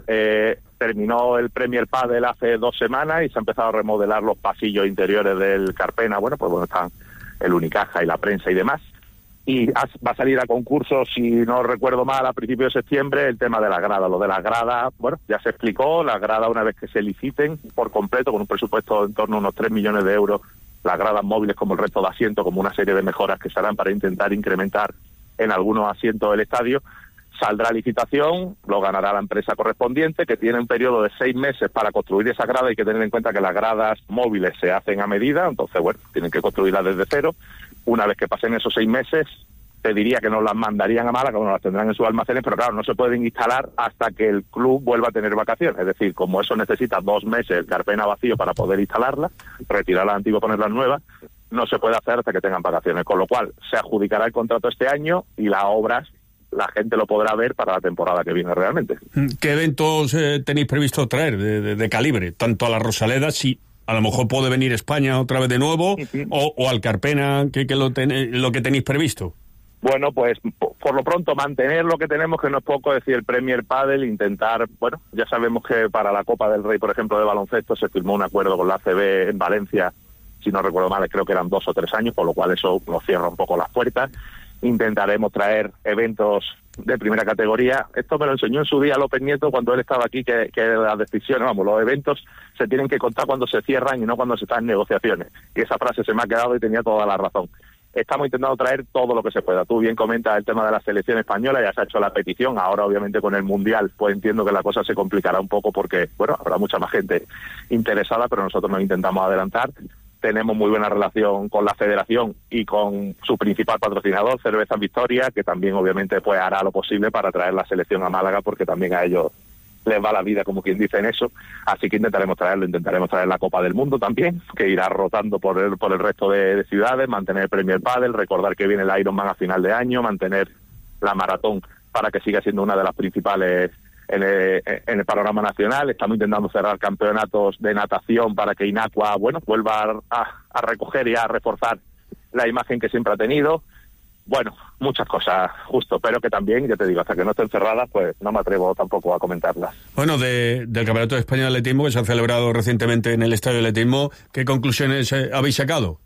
Terminó el Premier Padel hace 2 semanas y se ha empezado a remodelar los pasillos interiores del Carpena. Bueno, pues bueno, están el Unicaja y la prensa y demás. Y va a salir a concurso, si no recuerdo mal, a principios de septiembre, el tema de la grada. Lo de las gradas, bueno, ya se explicó, las gradas, una vez que se liciten por completo, con un presupuesto en torno a unos 3 millones de euros, las gradas móviles como el resto de asientos, como una serie de mejoras que se harán para intentar incrementar en algunos asientos del estadio, saldrá a licitación, lo ganará la empresa correspondiente, que tiene un periodo de 6 meses para construir esa grada. Hay que tener en cuenta que las gradas móviles se hacen a medida, entonces, bueno, tienen que construirlas desde cero. Una vez que pasen esos 6 meses, te diría que nos las mandarían a Málaga, o nos las tendrán en sus almacenes, pero claro, no se pueden instalar hasta que el club vuelva a tener vacaciones. Es decir, como eso necesita 2 meses el Carpena vacío para poder instalarla, retirar la antigua, poner las nuevas, no se puede hacer hasta que tengan vacaciones. Con lo cual, se adjudicará el contrato este año y las obras la gente lo podrá ver para la temporada que viene realmente. ¿Qué eventos tenéis previsto traer de calibre? Tanto a la Rosaleda, si a lo mejor puede venir España otra vez de nuevo, o al Carpena, que lo que tenéis previsto. Bueno, pues por lo pronto mantener lo que tenemos, que no es poco, es decir, el Premier Padel, intentar, bueno, ya sabemos que para la Copa del Rey, por ejemplo, de baloncesto, se firmó un acuerdo con la ACB en Valencia, si no recuerdo mal, creo que eran 2 o 3 años, por lo cual eso nos cierra un poco las puertas. Intentaremos traer eventos de primera categoría. Esto me lo enseñó en su día López Nieto cuando él estaba aquí, que las decisiones, vamos, los eventos se tienen que contar cuando se cierran y no cuando se están en negociaciones. Y esa frase se me ha quedado y tenía toda la razón. Estamos intentando traer todo lo que se pueda. Tú bien comentas el tema de la selección española, ya se ha hecho la petición. Ahora, obviamente, con el Mundial, pues entiendo que la cosa se complicará un poco porque, bueno, habrá mucha más gente interesada, pero nosotros nos intentamos adelantar. Tenemos muy buena relación con la federación y con su principal patrocinador, Cervezas Victoria, que también, obviamente, pues hará lo posible para traer la selección a Málaga, porque también a ellos les va la vida, como quien dice en eso. Así que intentaremos traer la Copa del Mundo también, que irá rotando por el resto de ciudades, mantener el Premier Padel, recordar que viene el Ironman a final de año, mantener la maratón para que siga siendo una de las principales en el panorama nacional. Estamos intentando cerrar campeonatos de natación para que Inacua, bueno, vuelva a recoger y a reforzar la imagen que siempre ha tenido. Bueno, muchas cosas, justo, pero que también, ya te digo, hasta que no estén cerradas, pues no me atrevo tampoco a comentarlas. Bueno, del Campeonato de España de Atletismo, que se ha celebrado recientemente en el Estadio de Atletismo, ¿qué conclusiones habéis sacado?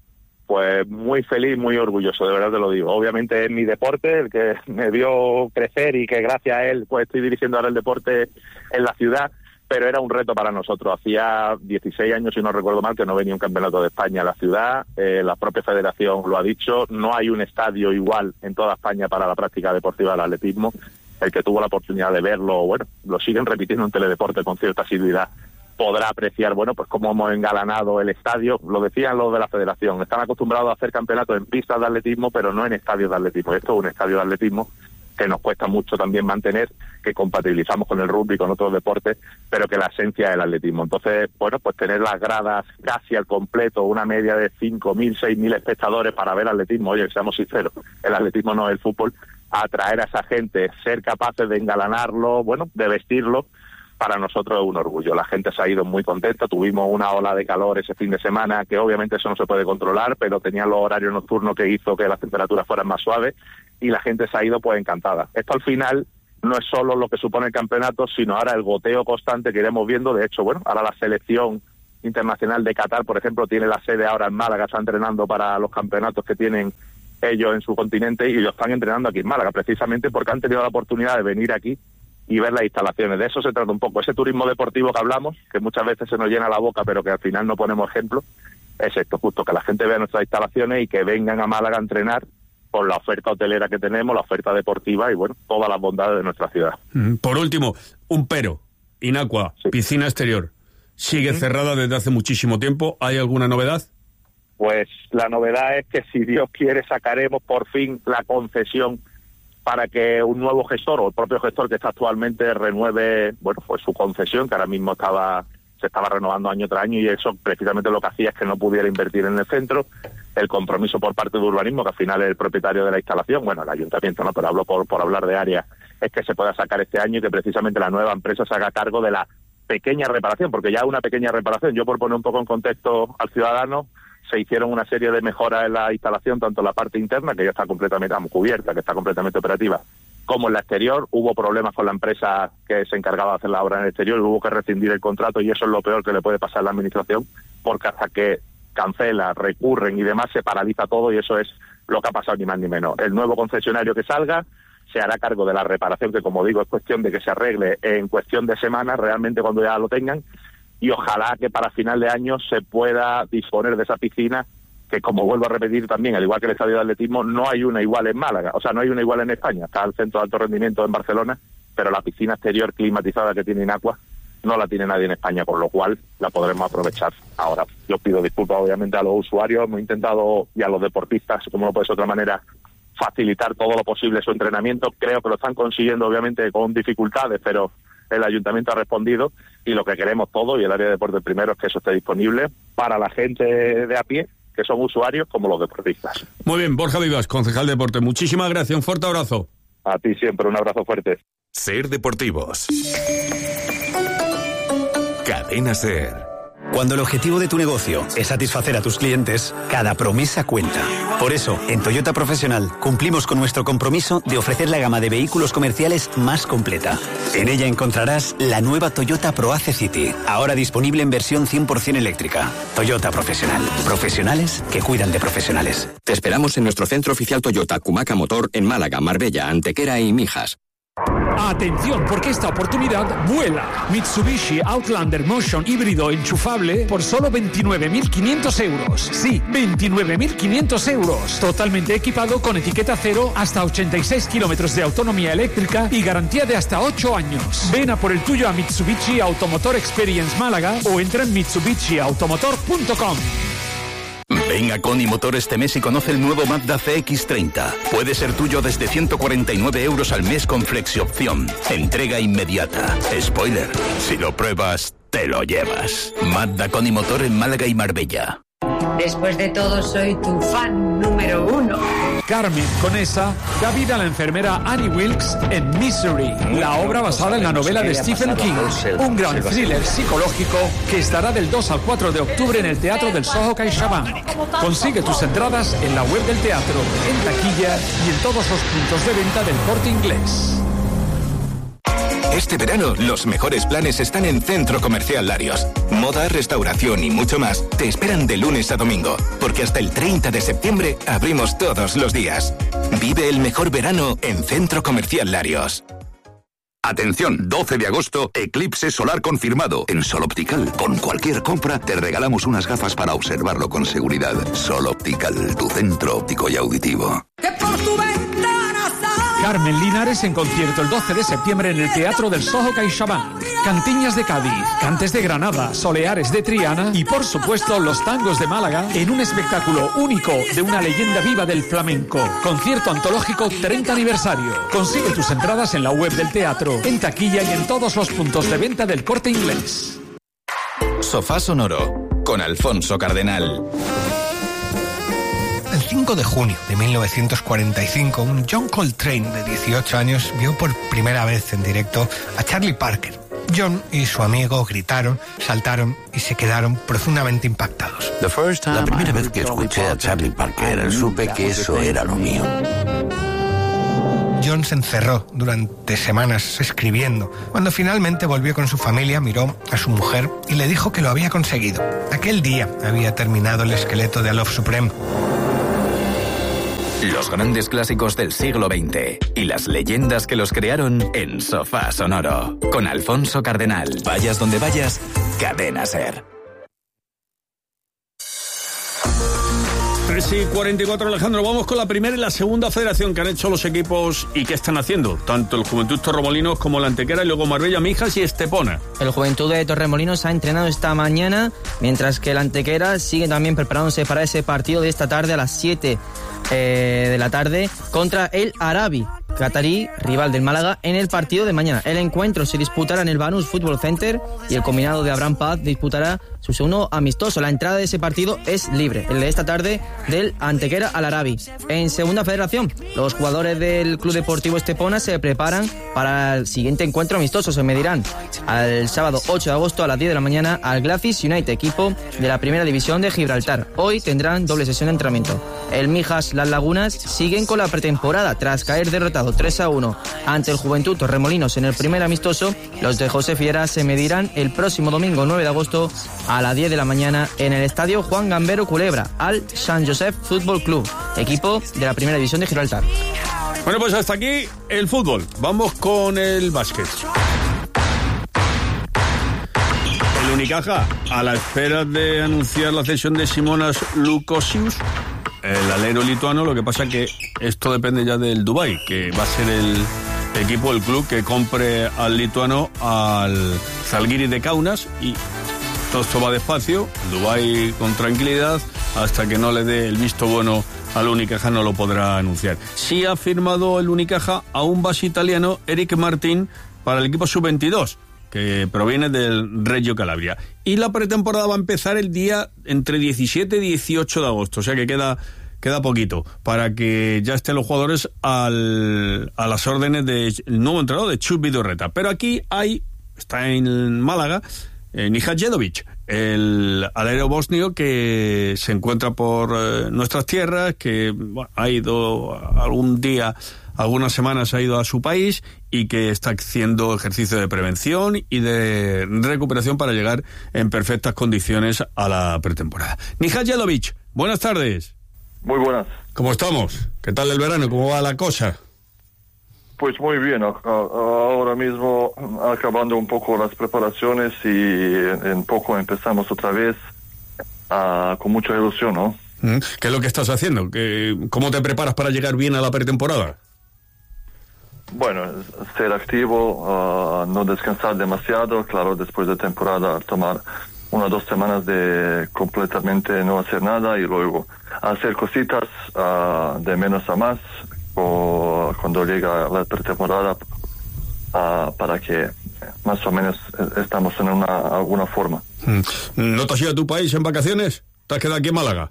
pues muy feliz, muy orgulloso, de verdad te lo digo. Obviamente es mi deporte, el que me vio crecer y que gracias a él pues estoy dirigiendo ahora el deporte en la ciudad, pero era un reto para nosotros. Hacía 16 años, si no recuerdo mal, que no venía un campeonato de España a la ciudad. La propia federación lo ha dicho, no hay un estadio igual en toda España para la práctica deportiva del atletismo. El que tuvo la oportunidad de verlo, bueno, lo siguen repitiendo en Teledeporte con cierta asiduidad, podrá apreciar, bueno, pues cómo hemos engalanado el estadio. Lo decían los de la federación, están acostumbrados a hacer campeonatos en pistas de atletismo, pero no en estadios de atletismo. Esto es un estadio de atletismo que nos cuesta mucho también mantener, que compatibilizamos con el rugby y con otros deportes, pero que la esencia es el atletismo. Entonces, bueno, pues tener las gradas casi al completo, una media de 5.000, 6.000 espectadores para ver atletismo, oye, seamos sinceros, el atletismo no es el fútbol, atraer a esa gente, ser capaces de engalanarlo, bueno, de vestirlo, para nosotros es un orgullo. La gente se ha ido muy contenta, tuvimos una ola de calor ese fin de semana, que obviamente eso no se puede controlar, pero tenía los horarios nocturnos que hizo que las temperaturas fueran más suaves, y la gente se ha ido pues encantada. Esto al final no es solo lo que supone el campeonato, sino ahora el goteo constante que iremos viendo. De hecho, bueno, ahora la selección internacional de Qatar, por ejemplo, tiene la sede ahora en Málaga, está entrenando para los campeonatos que tienen ellos en su continente, y lo están entrenando aquí en Málaga, precisamente porque han tenido la oportunidad de venir aquí y ver las instalaciones. De eso se trata un poco, ese turismo deportivo que hablamos, que muchas veces se nos llena la boca, pero que al final no ponemos ejemplo, es esto, justo, que la gente vea nuestras instalaciones y que vengan a Málaga a entrenar por la oferta hotelera que tenemos, la oferta deportiva y, bueno, todas las bondades de nuestra ciudad. Por último, un pero, Inacua, sí. Piscina exterior, sigue cerrada desde hace muchísimo tiempo. ¿Hay alguna novedad? Pues la novedad es que, si Dios quiere, sacaremos por fin la concesión para que un nuevo gestor, o el propio gestor que está actualmente, renueve, bueno, pues su concesión, que ahora mismo se estaba renovando año tras año, y eso precisamente lo que hacía es que no pudiera invertir en el centro. El compromiso por parte de urbanismo, que al final es el propietario de la instalación, bueno, el ayuntamiento no, pero hablo por hablar de área, es que se pueda sacar este año y que precisamente la nueva empresa se haga cargo de la pequeña reparación, porque ya una pequeña reparación, yo por poner un poco en contexto al ciudadano, se hicieron una serie de mejoras en la instalación, tanto en la parte interna, que ya está completamente cubierta, que está completamente operativa, como en la exterior. Hubo problemas con la empresa que se encargaba de hacer la obra en el exterior, hubo que rescindir el contrato, y eso es lo peor que le puede pasar a la administración, porque hasta que cancela, recurren y demás, se paraliza todo, y eso es lo que ha pasado, ni más ni menos. El nuevo concesionario que salga se hará cargo de la reparación, que, como digo, es cuestión de que se arregle en cuestión de semanas, realmente, cuando ya lo tengan, y ojalá que para final de año se pueda disponer de esa piscina, que, como vuelvo a repetir también, al igual que el estadio de atletismo, no hay una igual en Málaga, o sea, no hay una igual en España. Está el centro de alto rendimiento en Barcelona, pero la piscina exterior climatizada que tiene Inacua no la tiene nadie en España, por lo cual la podremos aprovechar ahora. Yo pido disculpas, obviamente, a los usuarios, hemos intentado, y a los deportistas, como no puede ser de otra manera, facilitar todo lo posible su entrenamiento. Creo que lo están consiguiendo, obviamente, con dificultades, pero el ayuntamiento ha respondido, y lo que queremos todos, y el área de deporte primero, es que eso esté disponible para la gente de a pie, que son usuarios, como los deportistas. Muy bien, Borja Vivas, concejal de deporte, muchísimas gracias, un fuerte abrazo. A ti siempre, un abrazo fuerte. Ser Deportivos. Cadena Ser. Cuando el objetivo de tu negocio es satisfacer a tus clientes, cada promesa cuenta. Por eso, en Toyota Profesional cumplimos con nuestro compromiso de ofrecer la gama de vehículos comerciales más completa. En ella encontrarás la nueva Toyota ProAce City, ahora disponible en versión 100% eléctrica. Toyota Profesional. Profesionales que cuidan de profesionales. Te esperamos en nuestro centro oficial Toyota Cumaca Motor en Málaga, Marbella, Antequera y Mijas. Atención, porque esta oportunidad vuela. Mitsubishi Outlander Motion híbrido enchufable por solo 29.500 euros. Sí, 29.500 euros. Totalmente equipado con etiqueta cero, hasta 86 kilómetros de autonomía eléctrica y garantía de hasta 8 años. Ven a por el tuyo a Mitsubishi Automotor Experience Málaga o entra en mitsubishiautomotor.com. Ven a Coni Motor este mes y conoce el nuevo Mazda CX-30. Puede ser tuyo desde 149 euros al mes con flexi-opción. Entrega inmediata. Spoiler, si lo pruebas, te lo llevas. Mazda Coni Motor en Málaga y Marbella. Después de todo, soy tu fan número 1. Carmen Conesa da vida a la enfermera Annie Wilkes en Misery, la obra basada en la novela de Stephen King, un gran thriller psicológico que estará del 2 al 4 de octubre en el Teatro del Soho CaixaBank. Consigue tus entradas en la web del teatro, en taquilla y en todos los puntos de venta del Corte Inglés. Este verano, los mejores planes están en Centro Comercial Larios. Moda, restauración y mucho más te esperan de lunes a domingo, porque hasta el 30 de septiembre abrimos todos los días. Vive el mejor verano en Centro Comercial Larios. Atención, 12 de agosto, eclipse solar confirmado. En Sol Optical, con cualquier compra, te regalamos unas gafas para observarlo con seguridad. Sol Optical, tu centro óptico y auditivo. Carmen Linares en concierto el 12 de septiembre en el Teatro del Soho CaixaBank. Cantiñas de Cádiz, Cantes de Granada, Soleares de Triana y, por supuesto, los tangos de Málaga en un espectáculo único de una leyenda viva del flamenco. Concierto antológico 30 aniversario. Consigue tus entradas en la web del teatro, en taquilla y en todos los puntos de venta del Corte Inglés. Sofá Sonoro, con Alfonso Cardenal. El 5 de junio de 1945, un John Coltrane de 18 años vio por primera vez en directo a Charlie Parker. John y su amigo gritaron, saltaron y se quedaron profundamente impactados. La primera vez que escuché a Charlie Parker, supe que eso era lo mío. John se encerró durante semanas escribiendo. Cuando finalmente volvió con su familia, miró a su mujer y le dijo que lo había conseguido. Aquel día había terminado el esqueleto de A Love Supreme. Los grandes clásicos del siglo XX y las leyendas que los crearon en Sofá Sonoro. Con Alfonso Cardenal. Vayas donde vayas, Cadena SER. 3:44, Alejandro. Vamos con la primera y la segunda federación que han hecho los equipos y que están haciendo, tanto el Juventud Torremolinos como la Antequera, y luego Marbella, Mijas y Estepona. El Juventud de Torremolinos ha entrenado esta mañana, mientras que la Antequera sigue también preparándose para ese partido de esta tarde a las 7 de la tarde contra el Arabi catarí, rival del Málaga, en el partido de mañana. El encuentro se disputará en el Banús Football Center y el combinado de Abraham Paz disputará su segundo amistoso. La entrada de ese partido es libre, el de esta tarde del Antequera al Arabi. En segunda federación, los jugadores del Club Deportivo Estepona se preparan para el siguiente encuentro amistoso. Se medirán al sábado 8 de agosto a las 10 de la mañana al Glacis United, equipo de la primera división de Gibraltar. Hoy tendrán doble sesión de entrenamiento. El Mijas Las Lagunas siguen con la pretemporada tras caer derrotado 3-1 ante el Juventud Torremolinos en el primer amistoso. Los de José Fiera se medirán el próximo domingo 9 de agosto a las 10 de la mañana en el estadio Juan Gambero Culebra al San Josep Fútbol Club, equipo de la primera división de Gibraltar. Bueno, pues hasta aquí el fútbol. Vamos con el básquet. El Unicaja, a la espera de anunciar la cesión de Simonas Lukosius, el alero lituano. Lo que pasa que esto depende ya del Dubái, que va a ser el equipo, el club que compre al lituano, al Zalgiris de Kaunas, y todo esto va despacio. Dubái con tranquilidad, hasta que no le dé el visto bueno al Unicaja no lo podrá anunciar. Sí ha firmado el Unicaja a un base italiano, Eric Martín, para el equipo sub-22, que proviene del Reggio Calabria. Y la pretemporada va a empezar el día entre 17 y 18 de agosto, o sea que queda poquito para que ya estén los jugadores a las órdenes del nuevo entrenador, de Chus Vidorreta. Pero aquí está en Málaga, Nihajedovic, el alero bosnio que se encuentra por nuestras tierras, que ha ido algunas semanas ha ido a su país y que está haciendo ejercicio de prevención y de recuperación para llegar en perfectas condiciones a la pretemporada. Nihajedovic, buenas tardes. Muy buenas. ¿Cómo estamos? ¿Qué tal el verano? ¿Cómo va la cosa? Pues muy bien, ahora mismo acabando un poco las preparaciones y en poco empezamos otra vez con mucha ilusión, ¿no? ¿Qué es lo que estás haciendo? ¿Cómo te preparas para llegar bien a la pretemporada? Bueno, ser activo, no descansar demasiado, claro, después de temporada tomar 1 o 2 semanas de completamente no hacer nada y luego hacer cositas de menos a más cuando llega la pretemporada, para que más o menos estamos en alguna forma. ¿No te has ido a tu país en vacaciones? ¿Te has quedado aquí en Málaga?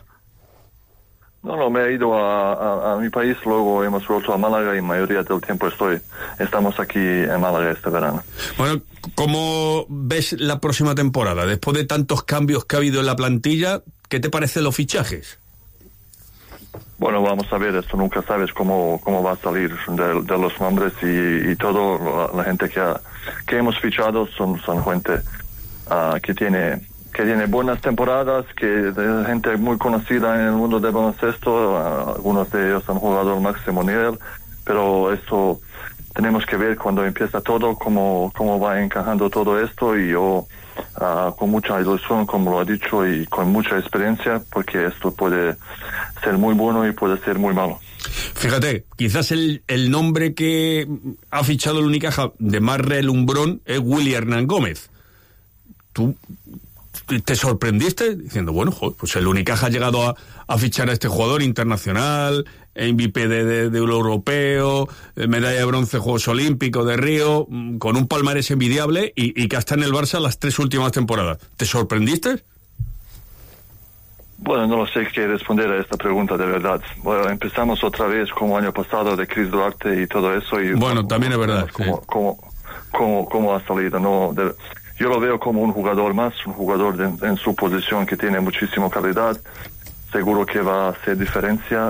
No, me he ido a mi país, luego hemos vuelto a Málaga y mayoría del tiempo estamos aquí en Málaga este verano. Bueno, ¿cómo ves la próxima temporada? Después de tantos cambios que ha habido en la plantilla, ¿qué te parecen los fichajes? Bueno, vamos a ver, esto nunca sabes cómo va a salir de los nombres y todo. La gente que hemos fichado son gente que tiene buenas temporadas, que gente muy conocida en el mundo del baloncesto. Algunos de ellos han jugado al máximo nivel, pero esto tenemos que ver cuando empieza todo, cómo va encajando todo esto, y yo con mucha ilusión, como lo ha dicho, y con mucha experiencia, porque esto puede ser muy bueno y puede ser muy malo. Fíjate, quizás el nombre que ha fichado el Unicaja de más relumbrón es Willy Hernán Gómez. ¿Tú te sorprendiste diciendo, bueno, joder, pues el Unicaja ha llegado a fichar a este jugador internacional, MVP de europeo, medalla de bronce Juegos Olímpicos de Río, con un palmarés envidiable y que está en el Barça las 3 últimas temporadas? ¿Te sorprendiste? Bueno, no sé qué responder a esta pregunta, de verdad. Bueno, empezamos otra vez como año pasado de Chris Duarte y todo eso. Y bueno, también es verdad. ¿Cómo ha salido? No, yo lo veo como un jugador más, un jugador en su posición que tiene muchísima calidad. Seguro que va a hacer diferencia.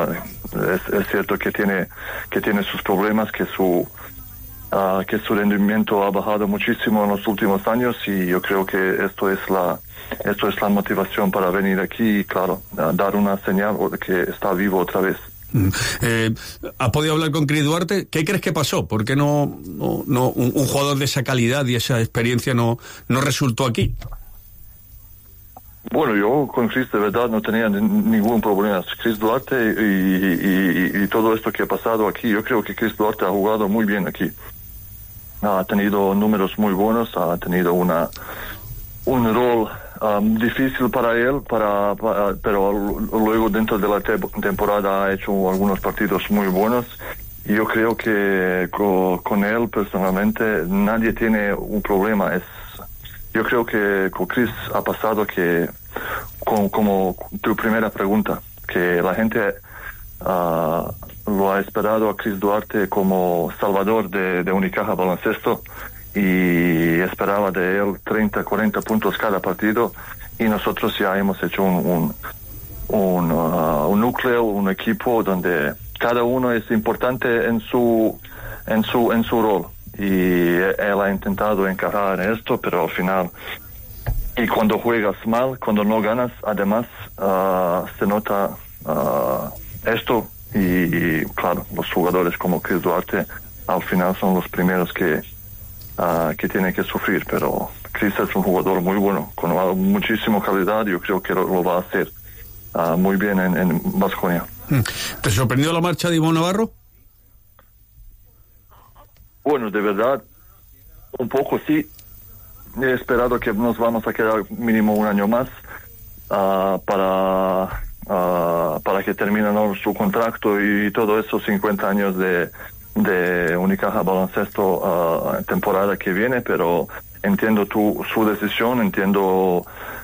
Es cierto que tiene sus problemas, que su rendimiento ha bajado muchísimo en los últimos años, y yo creo que esto es la motivación para venir aquí y, claro, dar una señal de que está vivo otra vez. ¿Has podido hablar con Chris Duarte? ¿Qué crees que pasó? ¿Por qué no un jugador de esa calidad y esa experiencia no resultó aquí? Bueno, yo con Chris de verdad no tenía ningún problema. Chris Duarte y todo esto que ha pasado aquí, yo creo que Chris Duarte ha jugado muy bien aquí. Ha tenido números muy buenos, ha tenido un rol difícil para él, pero luego dentro de la temporada ha hecho algunos partidos muy buenos. Y yo creo que con él personalmente nadie tiene un problema. Yo creo que con Chris ha pasado que, como tu primera pregunta, que la gente lo ha esperado a Chris Duarte como salvador de Unicaja Baloncesto, y esperaba de él 30, 40 puntos cada partido, y nosotros ya hemos hecho un núcleo, un equipo donde cada uno es importante en su rol. Y él ha intentado encajar en esto, pero al final, y cuando juegas mal, cuando no ganas, además se nota esto, y claro, los jugadores como Chris Duarte al final son los primeros que tienen que sufrir, pero Chris es un jugador muy bueno, con muchísima calidad. Yo creo que lo va a hacer muy bien en Baskonia. ¿Te sorprendió la marcha de Ivo Navarro? Bueno, de verdad, un poco sí. He esperado que nos vamos a quedar mínimo un año más para que termine su contrato y todo eso, 50 años de Unicaja Baloncesto temporada que viene, pero entiendo su decisión, entiendo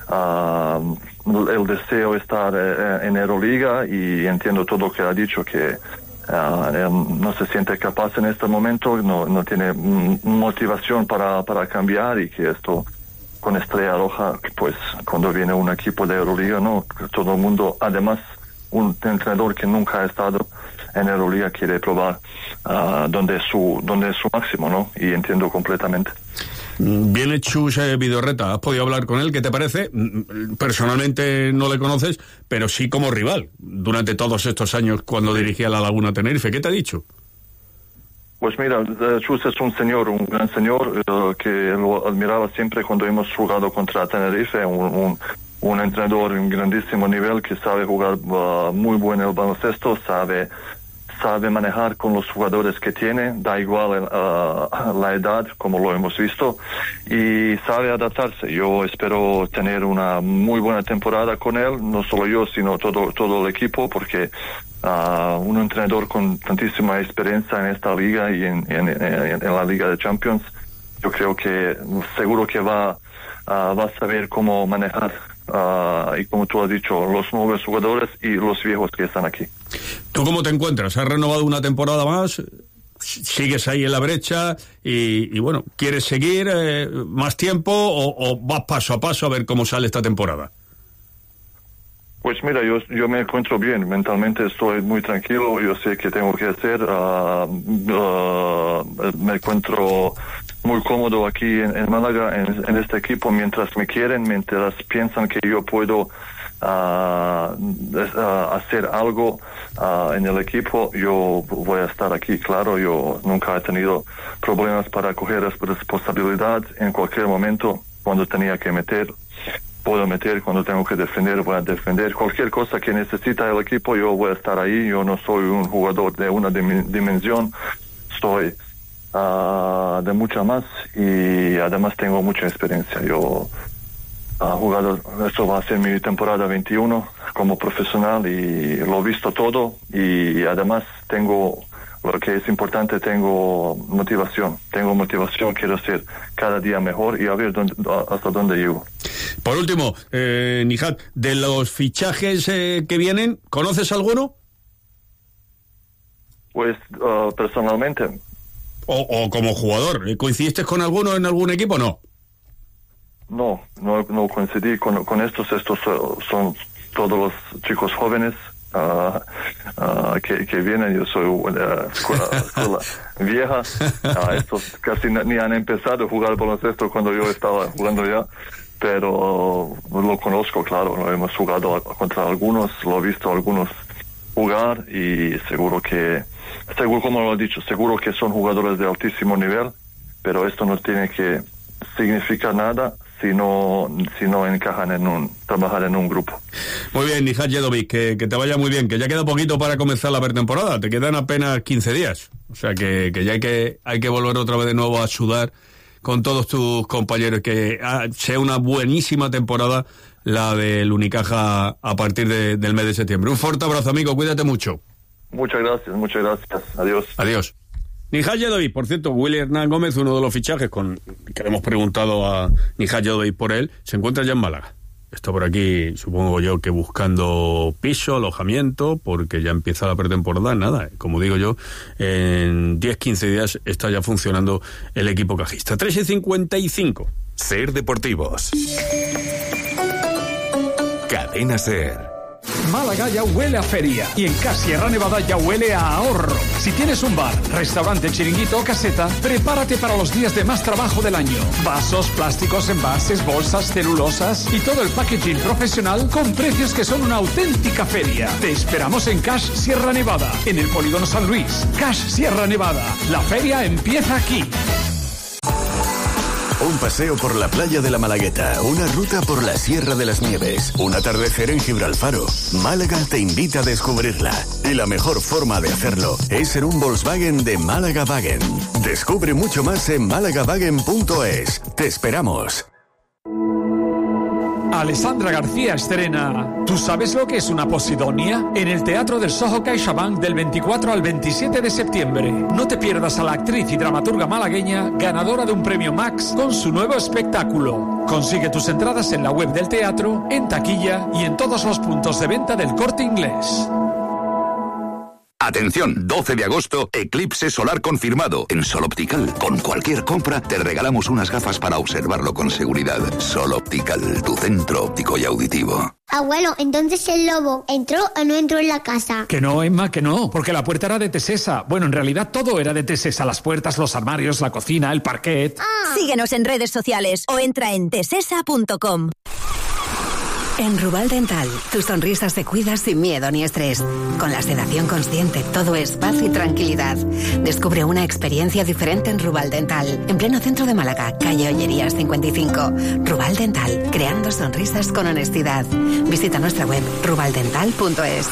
el deseo de estar en Euroliga, y entiendo todo lo que ha dicho, que él no se siente capaz en este momento, no tiene motivación para cambiar, y que esto con Estrella Roja, pues cuando viene un equipo de Euroliga, no, todo el mundo, además un entrenador que nunca ha estado en Euroliga, quiere probar donde es su máximo, ¿no? Y entiendo completamente. Viene Chus Vidorreta, ¿has podido hablar con él? ¿Qué te parece? Personalmente no le conoces, pero sí como rival durante todos estos años cuando dirigía la Laguna Tenerife. ¿Qué te ha dicho? Pues mira, Chus es un gran señor, que lo admiraba siempre cuando hemos jugado contra Tenerife, un entrenador en grandísimo nivel, que sabe jugar muy bueno el baloncesto, sabe manejar con los jugadores que tiene, da igual la edad, como lo hemos visto, y sabe adaptarse. Yo espero tener una muy buena temporada con él, no solo yo, sino todo el equipo, porque un entrenador con tantísima experiencia en esta liga y en la Liga de Champions, yo creo que seguro que va a saber cómo manejar, y como tú has dicho, los nuevos jugadores y los viejos que están aquí. ¿Tú cómo te encuentras? ¿Has renovado una temporada más? ¿Sigues ahí en la brecha? Y bueno, ¿quieres seguir más tiempo o vas paso a paso a ver cómo sale esta temporada? Pues mira, yo me encuentro bien, mentalmente estoy muy tranquilo, yo sé qué tengo que hacer, me encuentro muy cómodo aquí en Málaga, en este equipo, mientras me quieren, mientras piensan que yo puedo hacer algo en el equipo, yo voy a estar aquí, claro, yo nunca he tenido problemas para coger responsabilidad en cualquier momento, cuando tenía que meter. Puedo meter, cuando tengo que defender, voy a defender. Cualquier cosa que necesita el equipo, yo voy a estar ahí. Yo no soy un jugador de una dimensión, soy de mucha más y además tengo mucha experiencia. Yo jugado, esto va a ser mi temporada 21 como profesional y lo he visto todo y además tengo, lo que es importante, tengo motivación, quiero ser cada día mejor y a ver hasta dónde llego. Por último, Nihat, de los fichajes que vienen, ¿conoces alguno? Pues personalmente. O como jugador, ¿coincidiste con alguno en algún equipo o no? No coincidí con estos son todos los chicos jóvenes que vienen. Yo soy escuela vieja, estos casi ni han empezado a jugar baloncesto cuando yo estaba jugando ya, pero lo conozco, claro, lo hemos jugado contra algunos, lo he visto algunos jugar y seguro, como lo he dicho, seguro que son jugadores de altísimo nivel, pero esto no tiene que significar nada si no encajan trabajar en un grupo. Muy bien, Nihat Jedovic, que te vaya muy bien, que ya queda poquito para comenzar la pretemporada, te quedan apenas 15 días, o sea que ya hay que volver otra vez de nuevo a sudar con todos tus compañeros, que sea una buenísima temporada la del Unicaja a partir del mes de septiembre. Un fuerte abrazo, amigo, cuídate mucho. Muchas gracias, adiós. Adiós. Nihat Jedovic, por cierto, Willy Hernán Gómez, uno de los fichajes que le hemos preguntado a Nihat Jedovic por él, se encuentra ya en Málaga. Está por aquí, supongo yo, que buscando piso, alojamiento, porque ya empieza la pretemporada. Nada, como digo yo, en 10-15 días está ya funcionando el equipo cajista. 3:55. Ser Deportivos. Cadena Ser. Málaga ya huele a feria y en Cash Sierra Nevada ya huele a ahorro. Si tienes un bar, restaurante, chiringuito o caseta, prepárate para los días de más trabajo del año. Vasos, plásticos, envases, bolsas, celulosas y todo el packaging profesional con precios que son una auténtica feria. Te esperamos en Cash Sierra Nevada, en el Polígono San Luis. Cash Sierra Nevada, la feria empieza aquí. Un paseo por la playa de la Malagueta, una ruta por la Sierra de las Nieves, un atardecer en Gibralfaro. Málaga te invita a descubrirla. Y la mejor forma de hacerlo es ser un Volkswagen de Málaga Wagen. Descubre mucho más en málagawagen.es. Te esperamos. Alessandra García estrena ¿Tú sabes lo que es una posidonia? En el Teatro del Soho CaixaBank del 24 al 27 de septiembre. No te pierdas a la actriz y dramaturga malagueña ganadora de un premio Max con su nuevo espectáculo. Consigue tus entradas en la web del teatro, en taquilla y en todos los puntos de venta del Corte Inglés. Atención, 12 de agosto, eclipse solar confirmado en Sol Optical. Con cualquier compra te regalamos unas gafas para observarlo con seguridad. Sol Optical, tu centro óptico y auditivo. Abuelo, entonces el lobo ¿entró o no entró en la casa? Que no, Emma, que no, porque la puerta era de Tesesa. Bueno, en realidad todo era de Tesesa, las puertas, los armarios, la cocina, el parquet. Síguenos en redes sociales o entra en tesesa.com. En Rubal Dental, tus sonrisas se cuidan sin miedo ni estrés. Con la sedación consciente, todo es paz y tranquilidad. Descubre una experiencia diferente en Rubal Dental, en pleno centro de Málaga, calle Ollerías 55. Rubal Dental, creando sonrisas con honestidad. Visita nuestra web rubaldental.es.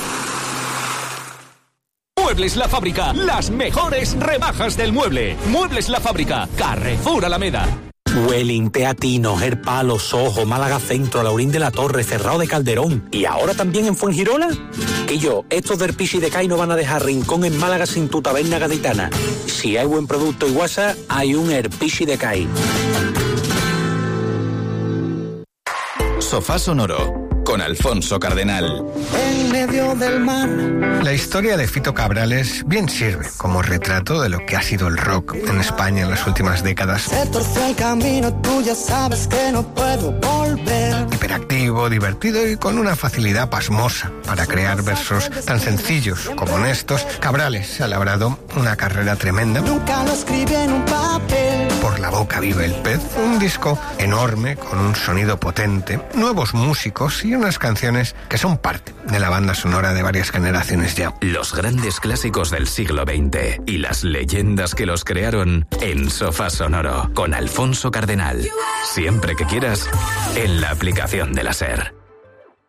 Muebles La Fábrica, las mejores rebajas del mueble. Muebles La Fábrica, Carrefour Alameda. Welling, Teatino, Gerpalo, Soho, Málaga Centro, Laurín de la Torre, Cerrado de Calderón y ahora también en Fuengirola. Que estos del Pichi de Cai no van a dejar rincón en Málaga sin tu taberna gaditana. Si hay buen producto y guasa, hay un Pichi de Cai. Sofá Sonoro con Alfonso Cardenal. En medio del mar. La historia de Fito Cabrales bien sirve como retrato de lo que ha sido el rock en España en las últimas décadas. Se torció el camino, tú ya sabes que no puedo volver. Hiperactivo, divertido y con una facilidad pasmosa para crear versos tan sencillos como honestos, Cabrales se ha labrado una carrera tremenda. Nunca lo escribí en un papel. Por la boca vive el pez, un disco enorme con un sonido potente, nuevos músicos y unas canciones que son parte de la banda sonora de varias generaciones ya. Los grandes clásicos del siglo XX y las leyendas que los crearon en Sofá Sonoro con Alfonso Cardenal. Siempre que quieras, en la aplicación de la SER.